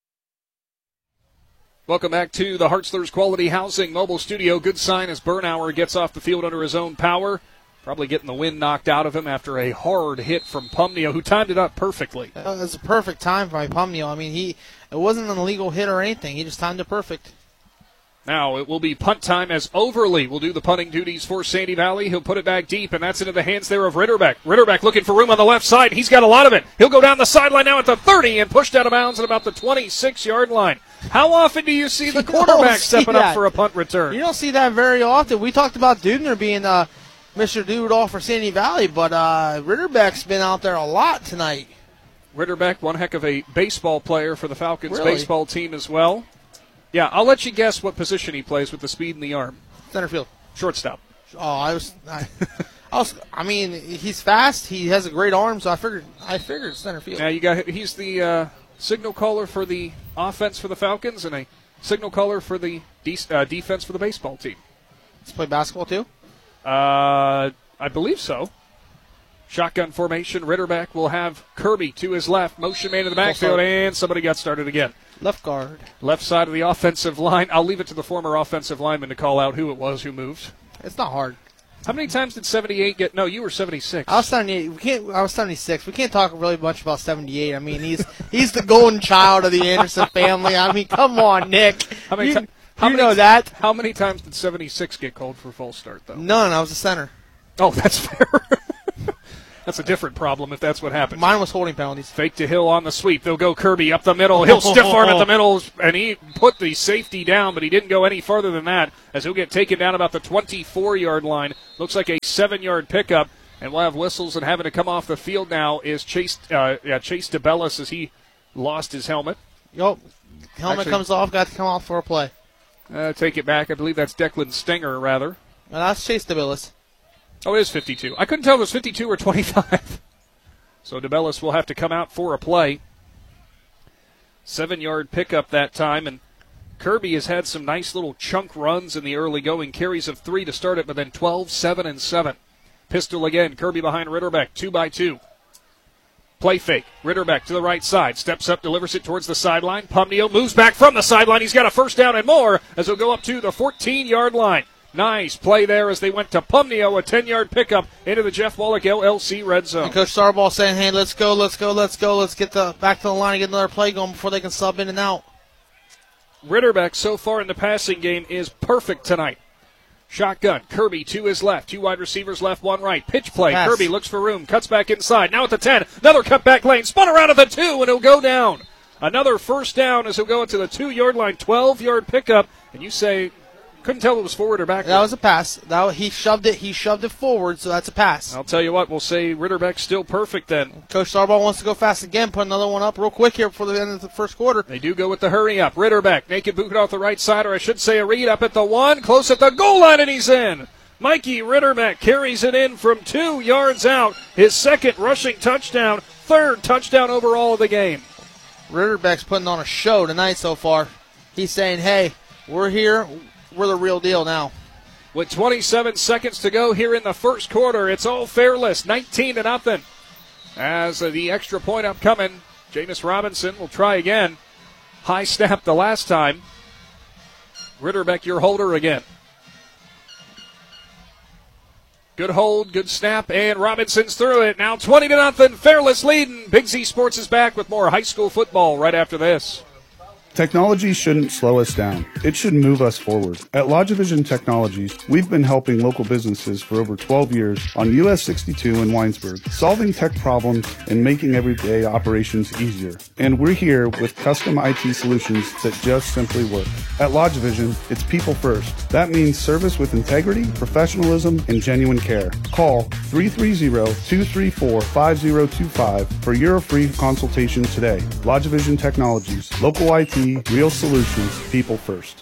Welcome back to the Hartzler's Quality Housing mobile studio. Good sign as Bernauer gets off the field under his own power. Probably getting the wind knocked out of him after a hard hit from Pumnio, who timed it up perfectly. It was a perfect time by Pumnio. I mean, he it wasn't an illegal hit or anything. He just timed it perfect. Now it will be punt time as Overly will do the punting duties for Sandy Valley. He'll put it back deep, and that's into the hands there of Ritterbeck. Ritterbeck looking for room on the left side. He's got a lot of it. He'll go down the sideline now at the thirty and pushed out of bounds at about the twenty-six-yard line. How often do you see the quarterback stepping up for a punt return? You don't see that very often. We talked about Dubner being uh, Mister Do-It-All for Sandy Valley, but uh, Ritterbeck's been out there a lot tonight. Ritterbeck, one heck of a baseball player for the Falcons Really? baseball team as well. Yeah, I'll let you guess what position he plays with the speed and the arm. Center field. Shortstop. Oh, I was, I, I was, I mean, he's fast. He has a great arm, so I figured, I figured center field. Now you got he's the uh, signal caller for the offense for the Falcons and a signal caller for the de- uh, defense for the baseball team. Does he play basketball too? Uh, I believe so. Shotgun formation. Ritterbeck will have Kirby to his left. Motion man in the backfield, and somebody got started again. Left guard. Left side of the offensive line. I'll leave it to the former offensive lineman to call out who it was who moved. It's not hard. How many times did seventy-eight get? No, you were seventy-six. I was seventy-eight. We can't. I was seventy-six. We can't talk really much about seventy-eight. I mean, he's he's the golden child of the Anderson family. I mean, come on, Nick. How many? You, Ti- how you many know that. How many times did seventy-six get called for a false start, though? None. I was a center. Oh, that's fair. That's a different problem if that's what happens. Mine was holding penalties. Fake to Hill on the sweep. They'll go Kirby up the middle. He'll stiff arm at the middle, and he put the safety down, but he didn't go any further than that, as he'll get taken down about the twenty-four-yard line. Looks like a seven-yard pickup, and we'll have whistles, and having to come off the field now is Chase uh, yeah, Chase DeBellis as he lost his helmet. Yep. Helmet Actually, comes off, got to come off for a play. Uh, take it back. I believe that's Declan Stinger, rather. No, that's Chase DeBellis. Oh, it is fifty-two. I couldn't tell if it was fifty-two or twenty-five. So DeBellis will have to come out for a play. Seven-yard pickup that time, and Kirby has had some nice little chunk runs in the early going. Carries of three to start it, but then twelve, seven, and seven. Pistol again. Kirby behind Ritterbeck, two by two. Play fake. Ritterbeck to the right side. Steps up, delivers it towards the sideline. Pumnio moves back from the sideline. He's got a first down and more as he'll go up to the fourteen-yard line. Nice play there as they went to Pumnio, a ten-yard pickup into the Jeff Wallach L L C red zone. And Coach Starball saying, hey, let's go, let's go, let's go. Let's get the back to the line and get another play going before they can sub in and out. Ritterbeck so far in the passing game is perfect tonight. Shotgun. Kirby to his left. Two wide receivers left, one right. Pitch play. Pass. Kirby looks for room. Cuts back inside. Now at the ten. Another cutback lane. Spun around at the two, and he'll go down. Another first down as he'll go into the two-yard line. twelve-yard pickup. And you say, couldn't tell if it was forward or backward. That was a pass. That he shoved it. He shoved it forward, so that's a pass. I'll tell you what. We'll say Ritterbeck's still perfect then. Coach Starball wants to go fast again. Put another one up real quick here before the end of the first quarter. They do go with the hurry up. Ritterbeck, naked boot off the right side, or I should say a read up at the one, close at the goal line, and he's in. Mikey Ritterbeck carries it in from two yards out. His second rushing touchdown, third touchdown overall of the game. Ritterbeck's putting on a show tonight so far. He's saying, hey, we're here. We're the real deal now. With twenty-seven seconds to go here in the first quarter, it's all Fairless, nineteen to nothing. As uh, the extra point upcoming, Jameis Robinson will try again. High snap the last time. Ritterbeck, your holder again. Good hold, good snap, and Robinson's through it. Now twenty to nothing. Fairless leading. Big Z Sports is back with more high school football right after this. Technology shouldn't slow us down. It should move us forward. At LodgeVision Technologies, we've been helping local businesses for over twelve years on U S sixty-two in Winesburg, solving tech problems and making everyday operations easier. And we're here with custom I T solutions that just simply work. At LodgeVision, it's people first. That means service with integrity, professionalism, and genuine care. Call three three zero, two three four, five zero two five for your free consultation today. LodgeVision Technologies, local I T, real solutions, people first.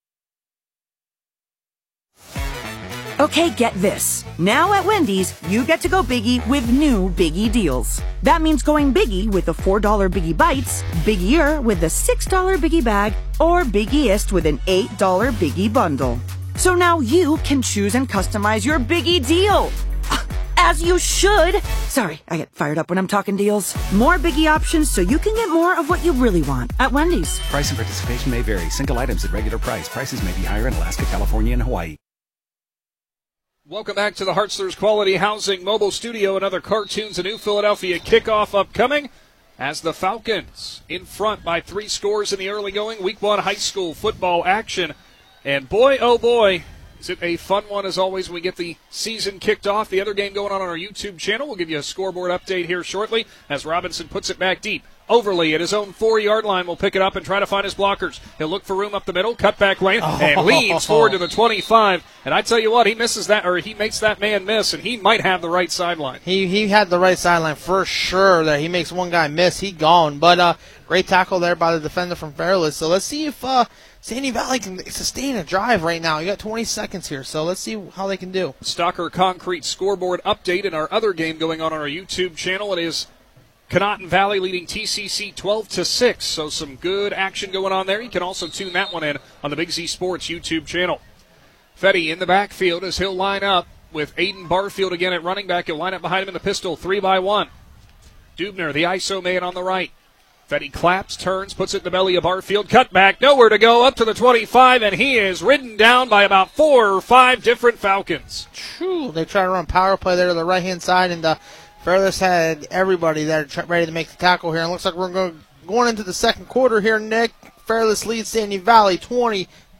Okay, get this. Now at Wendy's, you get to go biggie with new Biggie deals. That means going biggie with the four dollar Biggie Bites, biggier with the six dollar Biggie Bag, or biggiest with an eight dollar Biggie Bundle. So now you can choose and customize your Biggie deal. As you should. Sorry, I get fired up when I'm talking deals. More Biggie options so you can get more of what you really want at Wendy's. Price and participation may vary. Single items at regular price. Prices may be higher in Alaska, California, and Hawaii. Welcome back to the Hartzler's Quality Housing Mobile Studio. Another Cartoons of New Philadelphia kickoff upcoming as the Falcons in front by three scores in the early going. Week one high school football action. And boy, oh boy, is it a fun one as always. We get the season kicked off. The other game going on on our YouTube channel. We'll give you a scoreboard update here shortly as Robinson puts it back deep. Overly at his own four-yard line will pick it up and try to find his blockers. He'll look for room up the middle, cut back lane, oh. and leans forward to the twenty-five. And I tell you what, he misses that, or he makes that man miss, and he might have the right sideline. He he had the right sideline for sure. That he makes one guy miss, he gone. But uh, great tackle there by the defender from Fairless. So let's see if uh, Sandy Valley can sustain a drive right now. You got twenty seconds here, so let's see how they can do. Stalker Concrete scoreboard update in our other game going on on our YouTube channel. It is Conotton Valley leading T C C twelve to six, so some good action going on there. You can also tune that one in on the Big Z Sports YouTube channel. Fetty in the backfield as he'll line up with Aiden Barfield again at running back. He'll line up behind him in the pistol, three by one. Dubner, the I S O man on the right. Fetty claps, turns, puts it in the belly of Barfield. Cut back, nowhere to go, up to the twenty-five, and he is ridden down by about four or five different Falcons. True. They try to run power play there to the right-hand side, and uh, Fairless had everybody there ready to make the tackle here. And it looks like we're going, going into the second quarter here, Nick. Fairless leads Sandy Valley twenty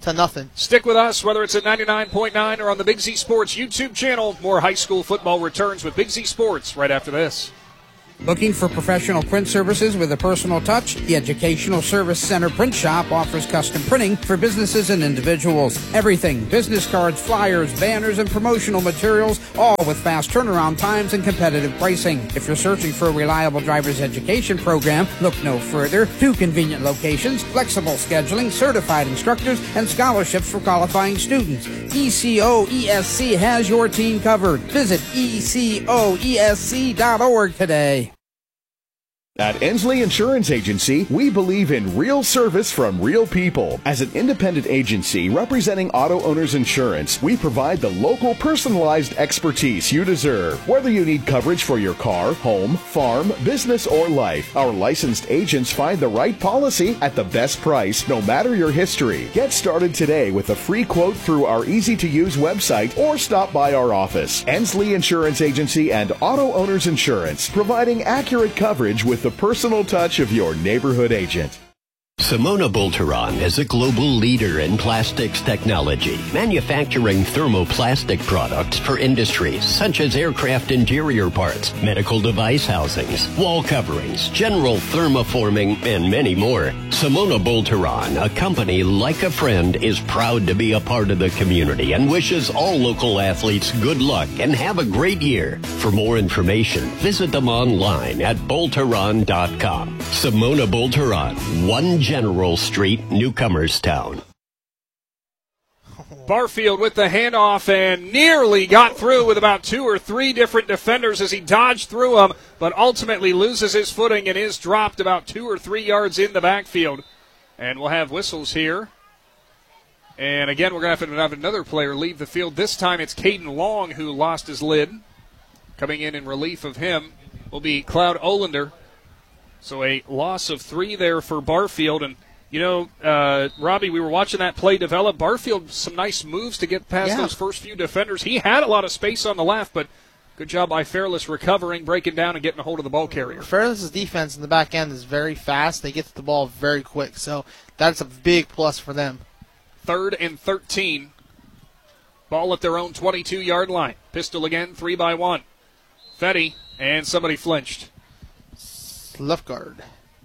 to nothing. Stick with us, whether it's at ninety-nine point nine or on the Big Z Sports YouTube channel. More high school football returns with Big Z Sports right after this. Looking for professional print services with a personal touch? The Educational Service Center Print Shop offers custom printing for businesses and individuals. Everything, business cards, flyers, banners, and promotional materials, all with fast turnaround times and competitive pricing. If you're searching for a reliable driver's education program, look no further. Two convenient locations, flexible scheduling, certified instructors, and scholarships for qualifying students. E C O E S C has your team covered. Visit E C O E S C dot org today. At Ensley Insurance Agency, we believe in real service from real people. As an independent agency representing auto owners insurance, we provide the local personalized expertise you deserve. Whether you need coverage for your car, home, farm, business, or life, our licensed agents find the right policy at the best price, no matter your history. Get started today with a free quote through our easy-to-use website or stop by our office. Ensley Insurance Agency and Auto Owners Insurance, providing accurate coverage with the personal touch of your neighborhood agent. Simona Bolteron is a global leader in plastics technology, manufacturing thermoplastic products for industries such as aircraft interior parts, medical device housings, wall coverings, general thermoforming, and many more. Simona Bolteron, a company like a friend, is proud to be a part of the community and wishes all local athletes good luck and have a great year. For more information, visit them online at bolteron dot com. Simona Bolteron, one General Street, Newcomerstown. Barfield with the handoff and nearly got through with about two or three different defenders as he dodged through them, but ultimately loses his footing and is dropped about two or three yards in the backfield. And we'll have whistles here. And again, we're going to have to have another player leave the field. This time it's Caden Long who lost his lid. Coming in in relief of him will be Cloud Olander. So a loss of three there for Barfield. And, you know, uh, Robbie, we were watching that play develop. Barfield, some nice moves to get past yeah. those first few defenders. He had a lot of space on the left, but good job by Fairless recovering, breaking down, and getting a hold of the ball carrier. Fairless's defense in the back end is very fast. They get to the ball very quick, so that's a big plus for them. Third and thirteen. Ball at their own twenty-two-yard line. Pistol again, three by one. Fetty, and somebody flinched. Left guard.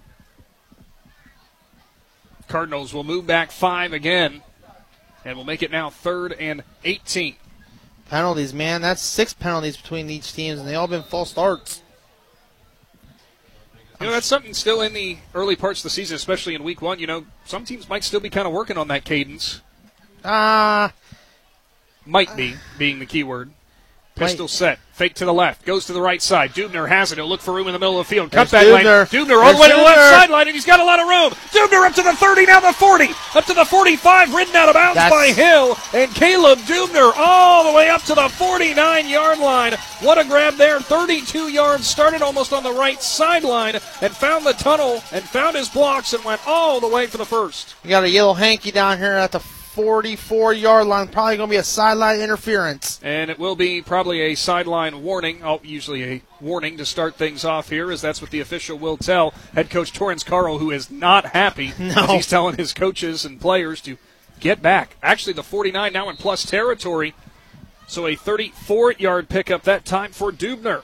Cardinals will move back five again, and will make it now third and eighteen. Penalties, man. That's six penalties between each team, and they all been false starts. You know, that's something still in the early parts of the season, especially in week one. You know, some teams might still be kind of working on that cadence. Ah. Uh, might be, being the key word. Pistol set. Fake to the left. Goes to the right side. Dubner has it. He'll look for room in the middle of the field. Cut that lane. Dubner all the way to the left sideline, and he's got a lot of room. Dubner up to the thirty, now the forty. Up to the forty-five, ridden out of bounds That's... by Hill. And Caleb Dubner all the way up to the forty-nine-yard line. What a grab there. thirty-two yards. Started almost on the right sideline and found the tunnel and found his blocks and went all the way for the first. You got a yellow hanky down here at the forty-four-yard line. Probably going to be a sideline interference. And it will be probably a sideline warning. Oh, usually a warning to start things off here, as that's what the official will tell head coach Torrance Caro, who is not happy. No. As he's telling his coaches and players to get back. Actually, the forty-nine now in plus territory. So a thirty-four-yard pickup that time for Dubner.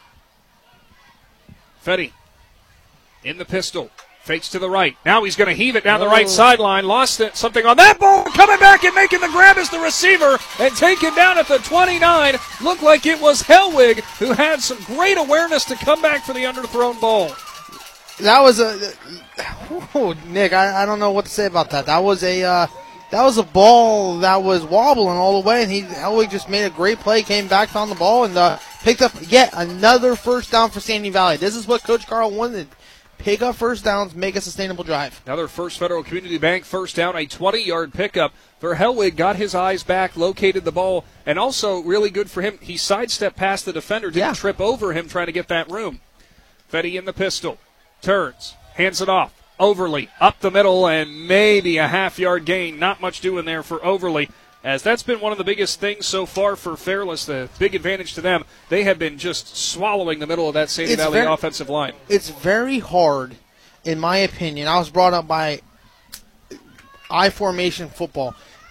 Fetty in the pistol. Fakes to the right. Now he's going to heave it down the right sideline. Lost it. Something on that ball. Coming back and making the grab as the receiver and taken down at the twenty-nine. Looked like it was Hellwig, who had some great awareness to come back for the underthrown ball. That was a oh, Nick. I, I don't know what to say about that. That was a uh, that was a ball that was wobbling all the way, and he Hellwig just made a great play. Came back, found the ball, and uh, picked up yet another first down for Sandy Valley. This is what Coach Carl wanted. Pick up first downs, make a sustainable drive. Another First Federal Community Bank first down, a twenty-yard pickup for Hellwig. Got his eyes back, located the ball, and also really good for him. He sidestepped past the defender, didn't yeah. trip over him trying to get that room. Fetty in the pistol, turns, hands it off. Overly up the middle, and maybe a half-yard gain. Not much doing there for Overly, as that's been one of the biggest things so far for Fairless, the big advantage to them. They have been just swallowing the middle of that Sandy it's Valley very, offensive line. It's very hard, in my opinion. I was brought up by I-formation football.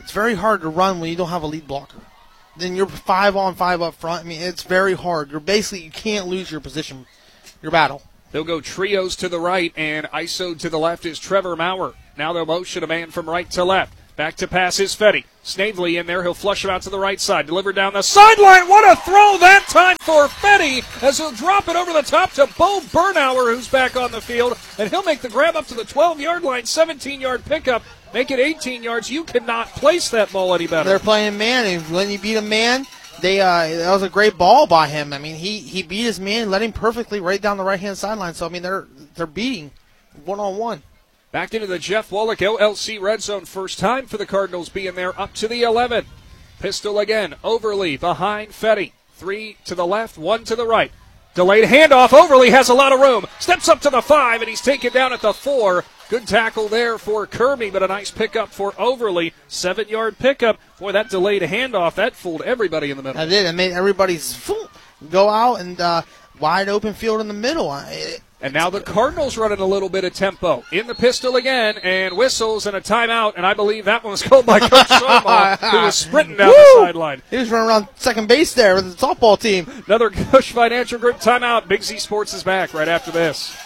it's very hard to run when you don't have a lead blocker. Then you're five on five up front. I mean, it's very hard. You're basically, you can't lose your position, your battle. They'll go trios to the right, and I S O to the left is Trevor Maurer. Now they'll motion a man from right to left. Back to pass is Fetty. Snavely in there. He'll flush him out to the right side. Delivered down the sideline. What a throw that time for Fetty as he'll drop it over the top to Bo Bernauer, who's back on the field. And he'll make the grab up to the twelve-yard line, seventeen-yard pickup. Make it eighteen yards. You cannot place that ball any better. They're playing man, and when you beat a man, they uh, that was a great ball by him. I mean, he, he beat his man, led him perfectly right down the right-hand sideline. So, I mean, they're they're beating one-on-one. Back into the Jeff Wallach L L C red zone. First time for the Cardinals being there up to the eleven. Pistol again. Overly behind Fetty. Three to the left, one to the right. Delayed handoff. Overly has a lot of room. Steps up to the five, and he's taken down at the four. Good tackle there for Kirby, but a nice pickup for Overly. Seven-yard pickup. Boy, that delayed handoff, that fooled everybody in the middle. That did. It made everybody's go out and uh, wide open field in the middle. It, And now the Cardinals running a little bit of tempo. In the pistol again, and whistles and a timeout, and I believe that one was called by Coach Soma, who was sprinting down the sideline. He was running around second base there with the softball team. Another Cush Financial Group timeout. Big Z Sports is back right after this.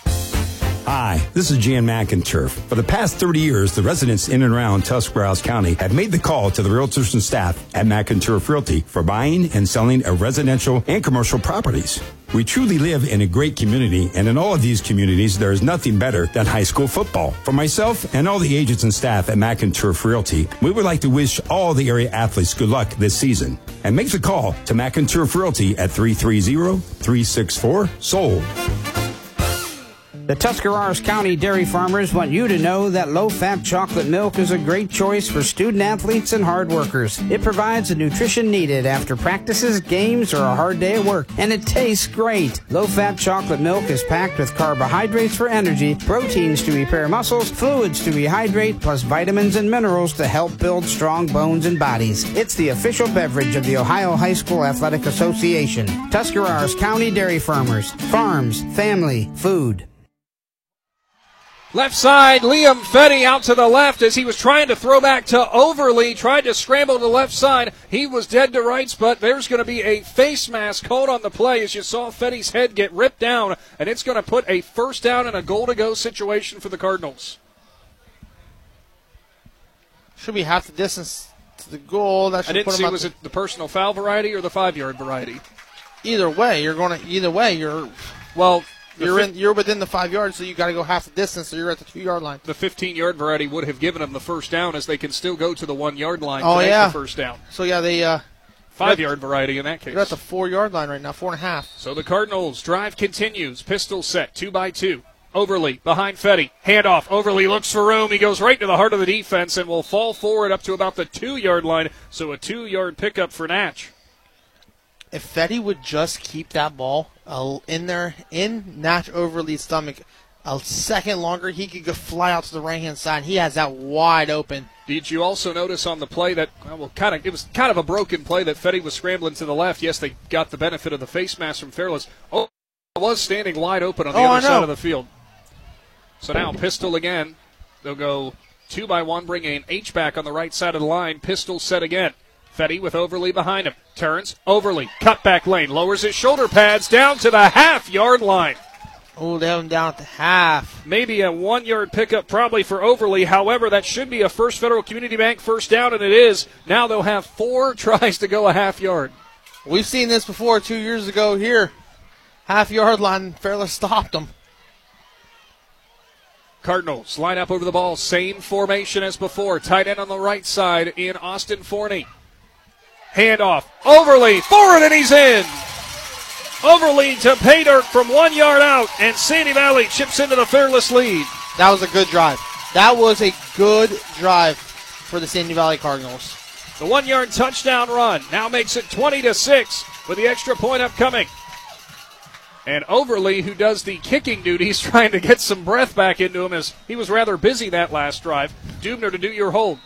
Hi, this is Jan McInturf. For the past thirty years, the residents in and around Tuscarawas County have made the call to the realtors and staff at McInturf Realty for buying and selling of residential and commercial properties. We truly live in a great community, and in all of these communities, there is nothing better than high school football. For myself and all the agents and staff at McInturf Realty, we would like to wish all the area athletes good luck this season. And make the call to McInturf Realty at three three zero, three six four, sold. The Tuscarawas County dairy farmers want you to know that low-fat chocolate milk is a great choice for student athletes and hard workers. It provides the nutrition needed after practices, games, or a hard day at work, and it tastes great. Low-fat chocolate milk is packed with carbohydrates for energy, proteins to repair muscles, fluids to rehydrate, plus vitamins and minerals to help build strong bones and bodies. It's the official beverage of the Ohio High School Athletic Association. Tuscarawas County Dairy Farmers. Farms, family, food. Left side, Liam Fetty out to the left as he was trying to throw back to Overly, tried to scramble to the left side. He was dead to rights, but there's going to be a face mask called on the play as you saw Fetty's head get ripped down, and it's going to put a first down and a goal-to-go situation for the Cardinals. Should be half the distance to the goal. That should I didn't put see, him was the, it the personal foul variety or the five-yard variety? Either way, you're going to. Either way, you're. Well. You're in. You're within the five yards, so you got to go half the distance. So you're at the two-yard line. The fifteen-yard variety would have given them the first down, as they can still go to the one-yard line oh, to make yeah. the first down. So yeah, they uh, five-yard variety in that case. You're at the four-yard line right now, four and a half. So the Cardinals drive continues. Pistol set, two by two. Overly behind Fetty. Handoff. Overly looks for room. He goes right to the heart of the defense and will fall forward up to about the two-yard line. So a two-yard pickup for Natch. If Fetty would just keep that ball uh, in there, in Natch Overly's stomach, a second longer, he could go fly out to the right-hand side. He has that wide open. Did you also notice on the play that, well, kind of, it was kind of a broken play that Fetty was scrambling to the left. Yes, they got the benefit of the face mask from Fairless. Oh, was standing wide open on the oh, other side of the field. So now Pistol again. They'll go two by one, bringing H-back on the right side of the line. Pistol set again. Fetty with Overly behind him. Turns. Overly. Cutback lane. Lowers his shoulder pads down to the half-yard line. Oh, they have him down at the half. Maybe a one-yard pickup probably for Overly. However, that should be a First Federal Community Bank first down, and it is. Now they'll have four tries to go a half yard. We've seen this before two years ago here. Half-yard line, Fairless stopped them. Cardinals line up over the ball. Same formation as before. Tight end on the right side in Austin Forney. Handoff. Overly. Forward, and he's in. Overly to pay dirt from one yard out, and Sandy Valley chips into the Fairless lead. That was a good drive. That was a good drive for the Sandy Valley Cardinals. The one-yard touchdown run now makes it twenty to six with the extra point upcoming. And Overly, who does the kicking duties, trying to get some breath back into him as he was rather busy that last drive. Dubner to do your hold.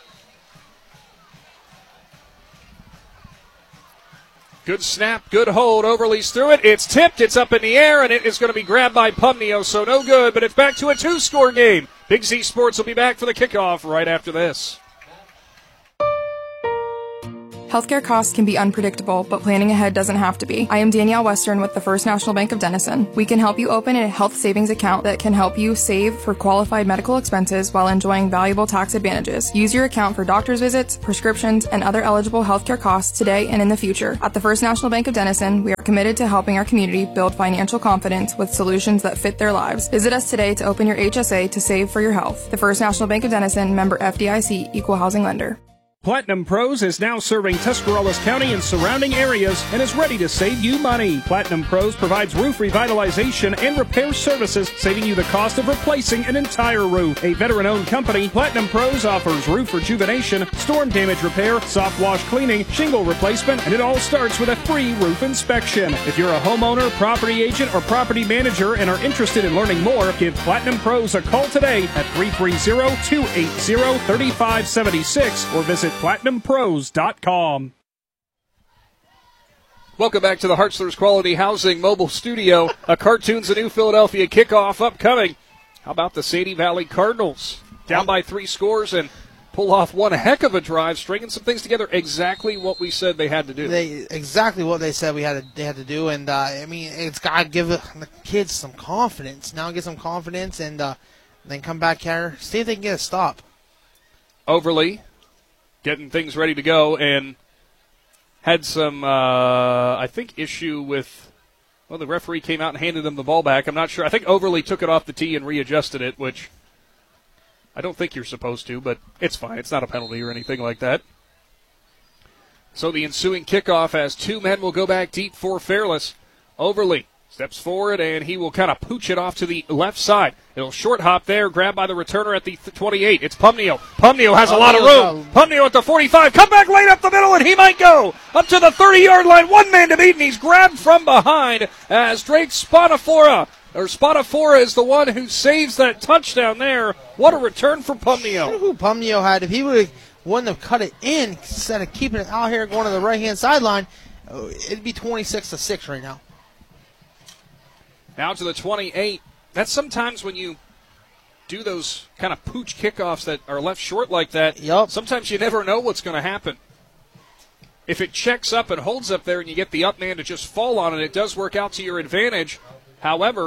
Good snap, good hold. Overly's through it. It's tipped, it's up in the air, and it is going to be grabbed by Pumnio, so no good, but it's back to a two-score game. Big Z Sports will be back for the kickoff right after this. Healthcare costs can be unpredictable, but planning ahead doesn't have to be. I am Danielle Western with the First National Bank of Denison. We can help you open a health savings account that can help you save for qualified medical expenses while enjoying valuable tax advantages. Use your account for doctor's visits, prescriptions, and other eligible healthcare costs today and in the future. At the First National Bank of Denison, we are committed to helping our community build financial confidence with solutions that fit their lives. Visit us today to open your H S A to save for your health. The First National Bank of Denison, member F D I C, equal housing lender. Platinum Pros is now serving Tuscarawas County and surrounding areas and is ready to save you money. Platinum Pros provides roof revitalization and repair services, saving you the cost of replacing an entire roof. A veteran-owned company, Platinum Pros offers roof rejuvenation, storm damage repair, soft wash cleaning, shingle replacement, and it all starts with a free roof inspection. If you're a homeowner, property agent, or property manager and are interested in learning more, give Platinum Pros a call today at three three zero, two eight zero, three five seven six or visit platinum pros dot com. Welcome back to the Hartzler's Quality Housing Mobile Studio. A Cartoons of New Philadelphia kickoff upcoming. How about the Sadie Valley Cardinals? Down by three scores and pull off one heck of a drive, stringing some things together. Exactly what we said they had to do. They exactly what they said we had to, they had to do, and uh, I mean it's got to give the kids some confidence. Now get some confidence, and uh, then come back here, see if they can get a stop. Overly getting things ready to go, and had some, uh, I think, issue with, well, the referee came out and handed them the ball back. I'm not sure. I think Overly took it off the tee and readjusted it, which I don't think you're supposed to, but it's fine. It's not a penalty or anything like that. So the ensuing kickoff as two men will go back deep for Fairless. Overly steps forward, and he will kind of pooch it off to the left side. It'll short hop there, grabbed by the returner at the twenty-eight. It's Pumneo. Pumneo has a lot of room. Pumneo at the forty-five. Come back late up the middle, and he might go up to the thirty-yard line. One man to beat, and he's grabbed from behind as Drake Spadafora, or Spadafora is the one who saves that touchdown there. What a return for Pumneo. Who Pumneo had, if he would wouldn't have cut it in instead of keeping it out here going to the right-hand sideline, it'd be twenty-six to six right now. Now to the twenty-eight. That's sometimes when you do those kind of pooch kickoffs that are left short like that, yep. Sometimes you never know what's going to happen. If it checks up and holds up there and you get the up man to just fall on it, it does work out to your advantage. However,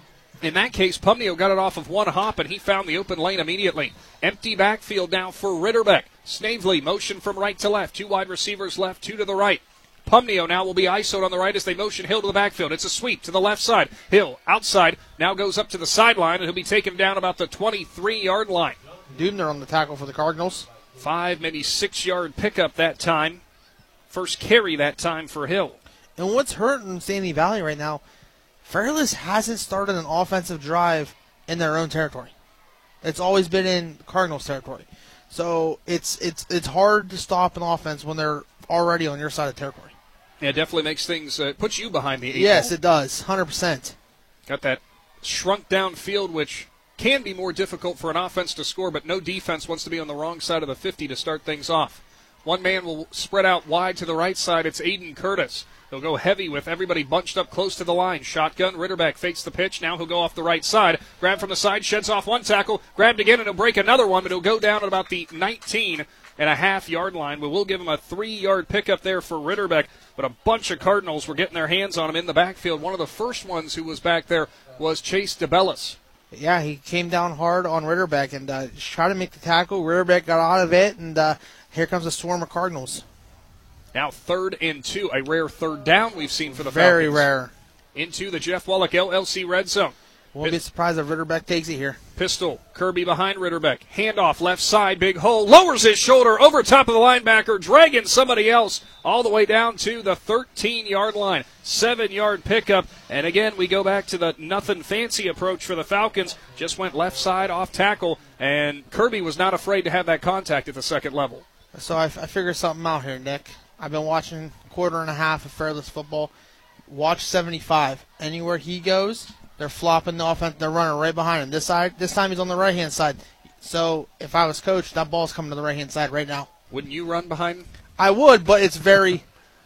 in that case, Pumneo got it off of one hop, and he found the open lane immediately. Empty backfield now for Ritterbeck. Snavely, motion from right to left. Two wide receivers left, two to the right. Pumneo now will be I S O'd on the right as they motion Hill to the backfield. It's a sweep to the left side. Hill, outside, now goes up to the sideline, and he'll be taken down about the twenty-three-yard line. Dubner on the tackle for the Cardinals. Five, maybe six-yard pickup that time. First carry that time for Hill. And what's hurting Sandy Valley right now, Fairless hasn't started an offensive drive in their own territory. It's always been in Cardinals territory. So it's it's it's hard to stop an offense when they're already on your side of territory. Yeah, it definitely makes things, uh, puts you behind the eight Yes, ball. it does, one hundred percent. Got that shrunk down field, which can be more difficult for an offense to score, but no defense wants to be on the wrong side of the fifty to start things off. One man will spread out wide to the right side. It's Aiden Curtis. He'll go heavy with everybody bunched up close to the line. Shotgun, Ritterbeck fakes the pitch. Now he'll go off the right side. Grab from the side, sheds off one tackle. Grabbed again, and he'll break another one, but he'll go down at about the nineteen and a half yard line. But we'll give him a three-yard pickup there for Ritterbeck. But a bunch of Cardinals were getting their hands on him in the backfield. One of the first ones who was back there was Chase DeBellis. Yeah, he came down hard on Ritterbeck and uh, tried to make the tackle. Ritterbeck got out of it, and uh, here comes a swarm of Cardinals. Now third and two, a rare third down we've seen for the Very Falcons. Very rare. Into the Jeff Wallach L L C red zone. Won't be surprised if Ritterbeck takes it here. Pistol, Kirby behind Ritterbeck. Handoff, left side, big hole. Lowers his shoulder over top of the linebacker, dragging somebody else all the way down to the thirteen-yard line. Seven-yard pickup. And again, we go back to the nothing fancy approach for the Falcons. Just went left side off tackle, and Kirby was not afraid to have that contact at the second level. So I, I figured something out here, Nick. I've been watching a quarter and a half of Fairless football. Watch seventy-five. Anywhere he goes, they're flopping the offense. They're running right behind him. This side, this time he's on the right-hand side. So if I was coach, that ball's coming to the right-hand side right now. Wouldn't you run behind? I would, but it's very...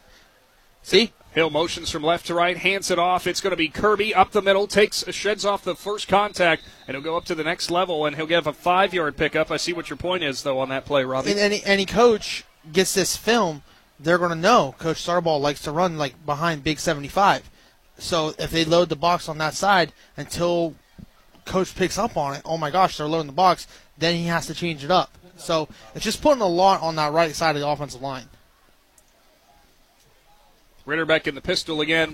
See? Hill motions from left to right, hands it off. It's going to be Kirby up the middle, takes sheds off the first contact, and he'll go up to the next level, and he'll give a five-yard pickup. I see what your point is, though, on that play, Robbie. And any, any coach gets this film, they're going to know Coach Starball likes to run like behind Big seventy-five. So if they load the box on that side until Coach picks up on it, oh my gosh, they're loading the box, then he has to change it up. So it's just putting a lot on that right side of the offensive line. Ritterbeck in the pistol again.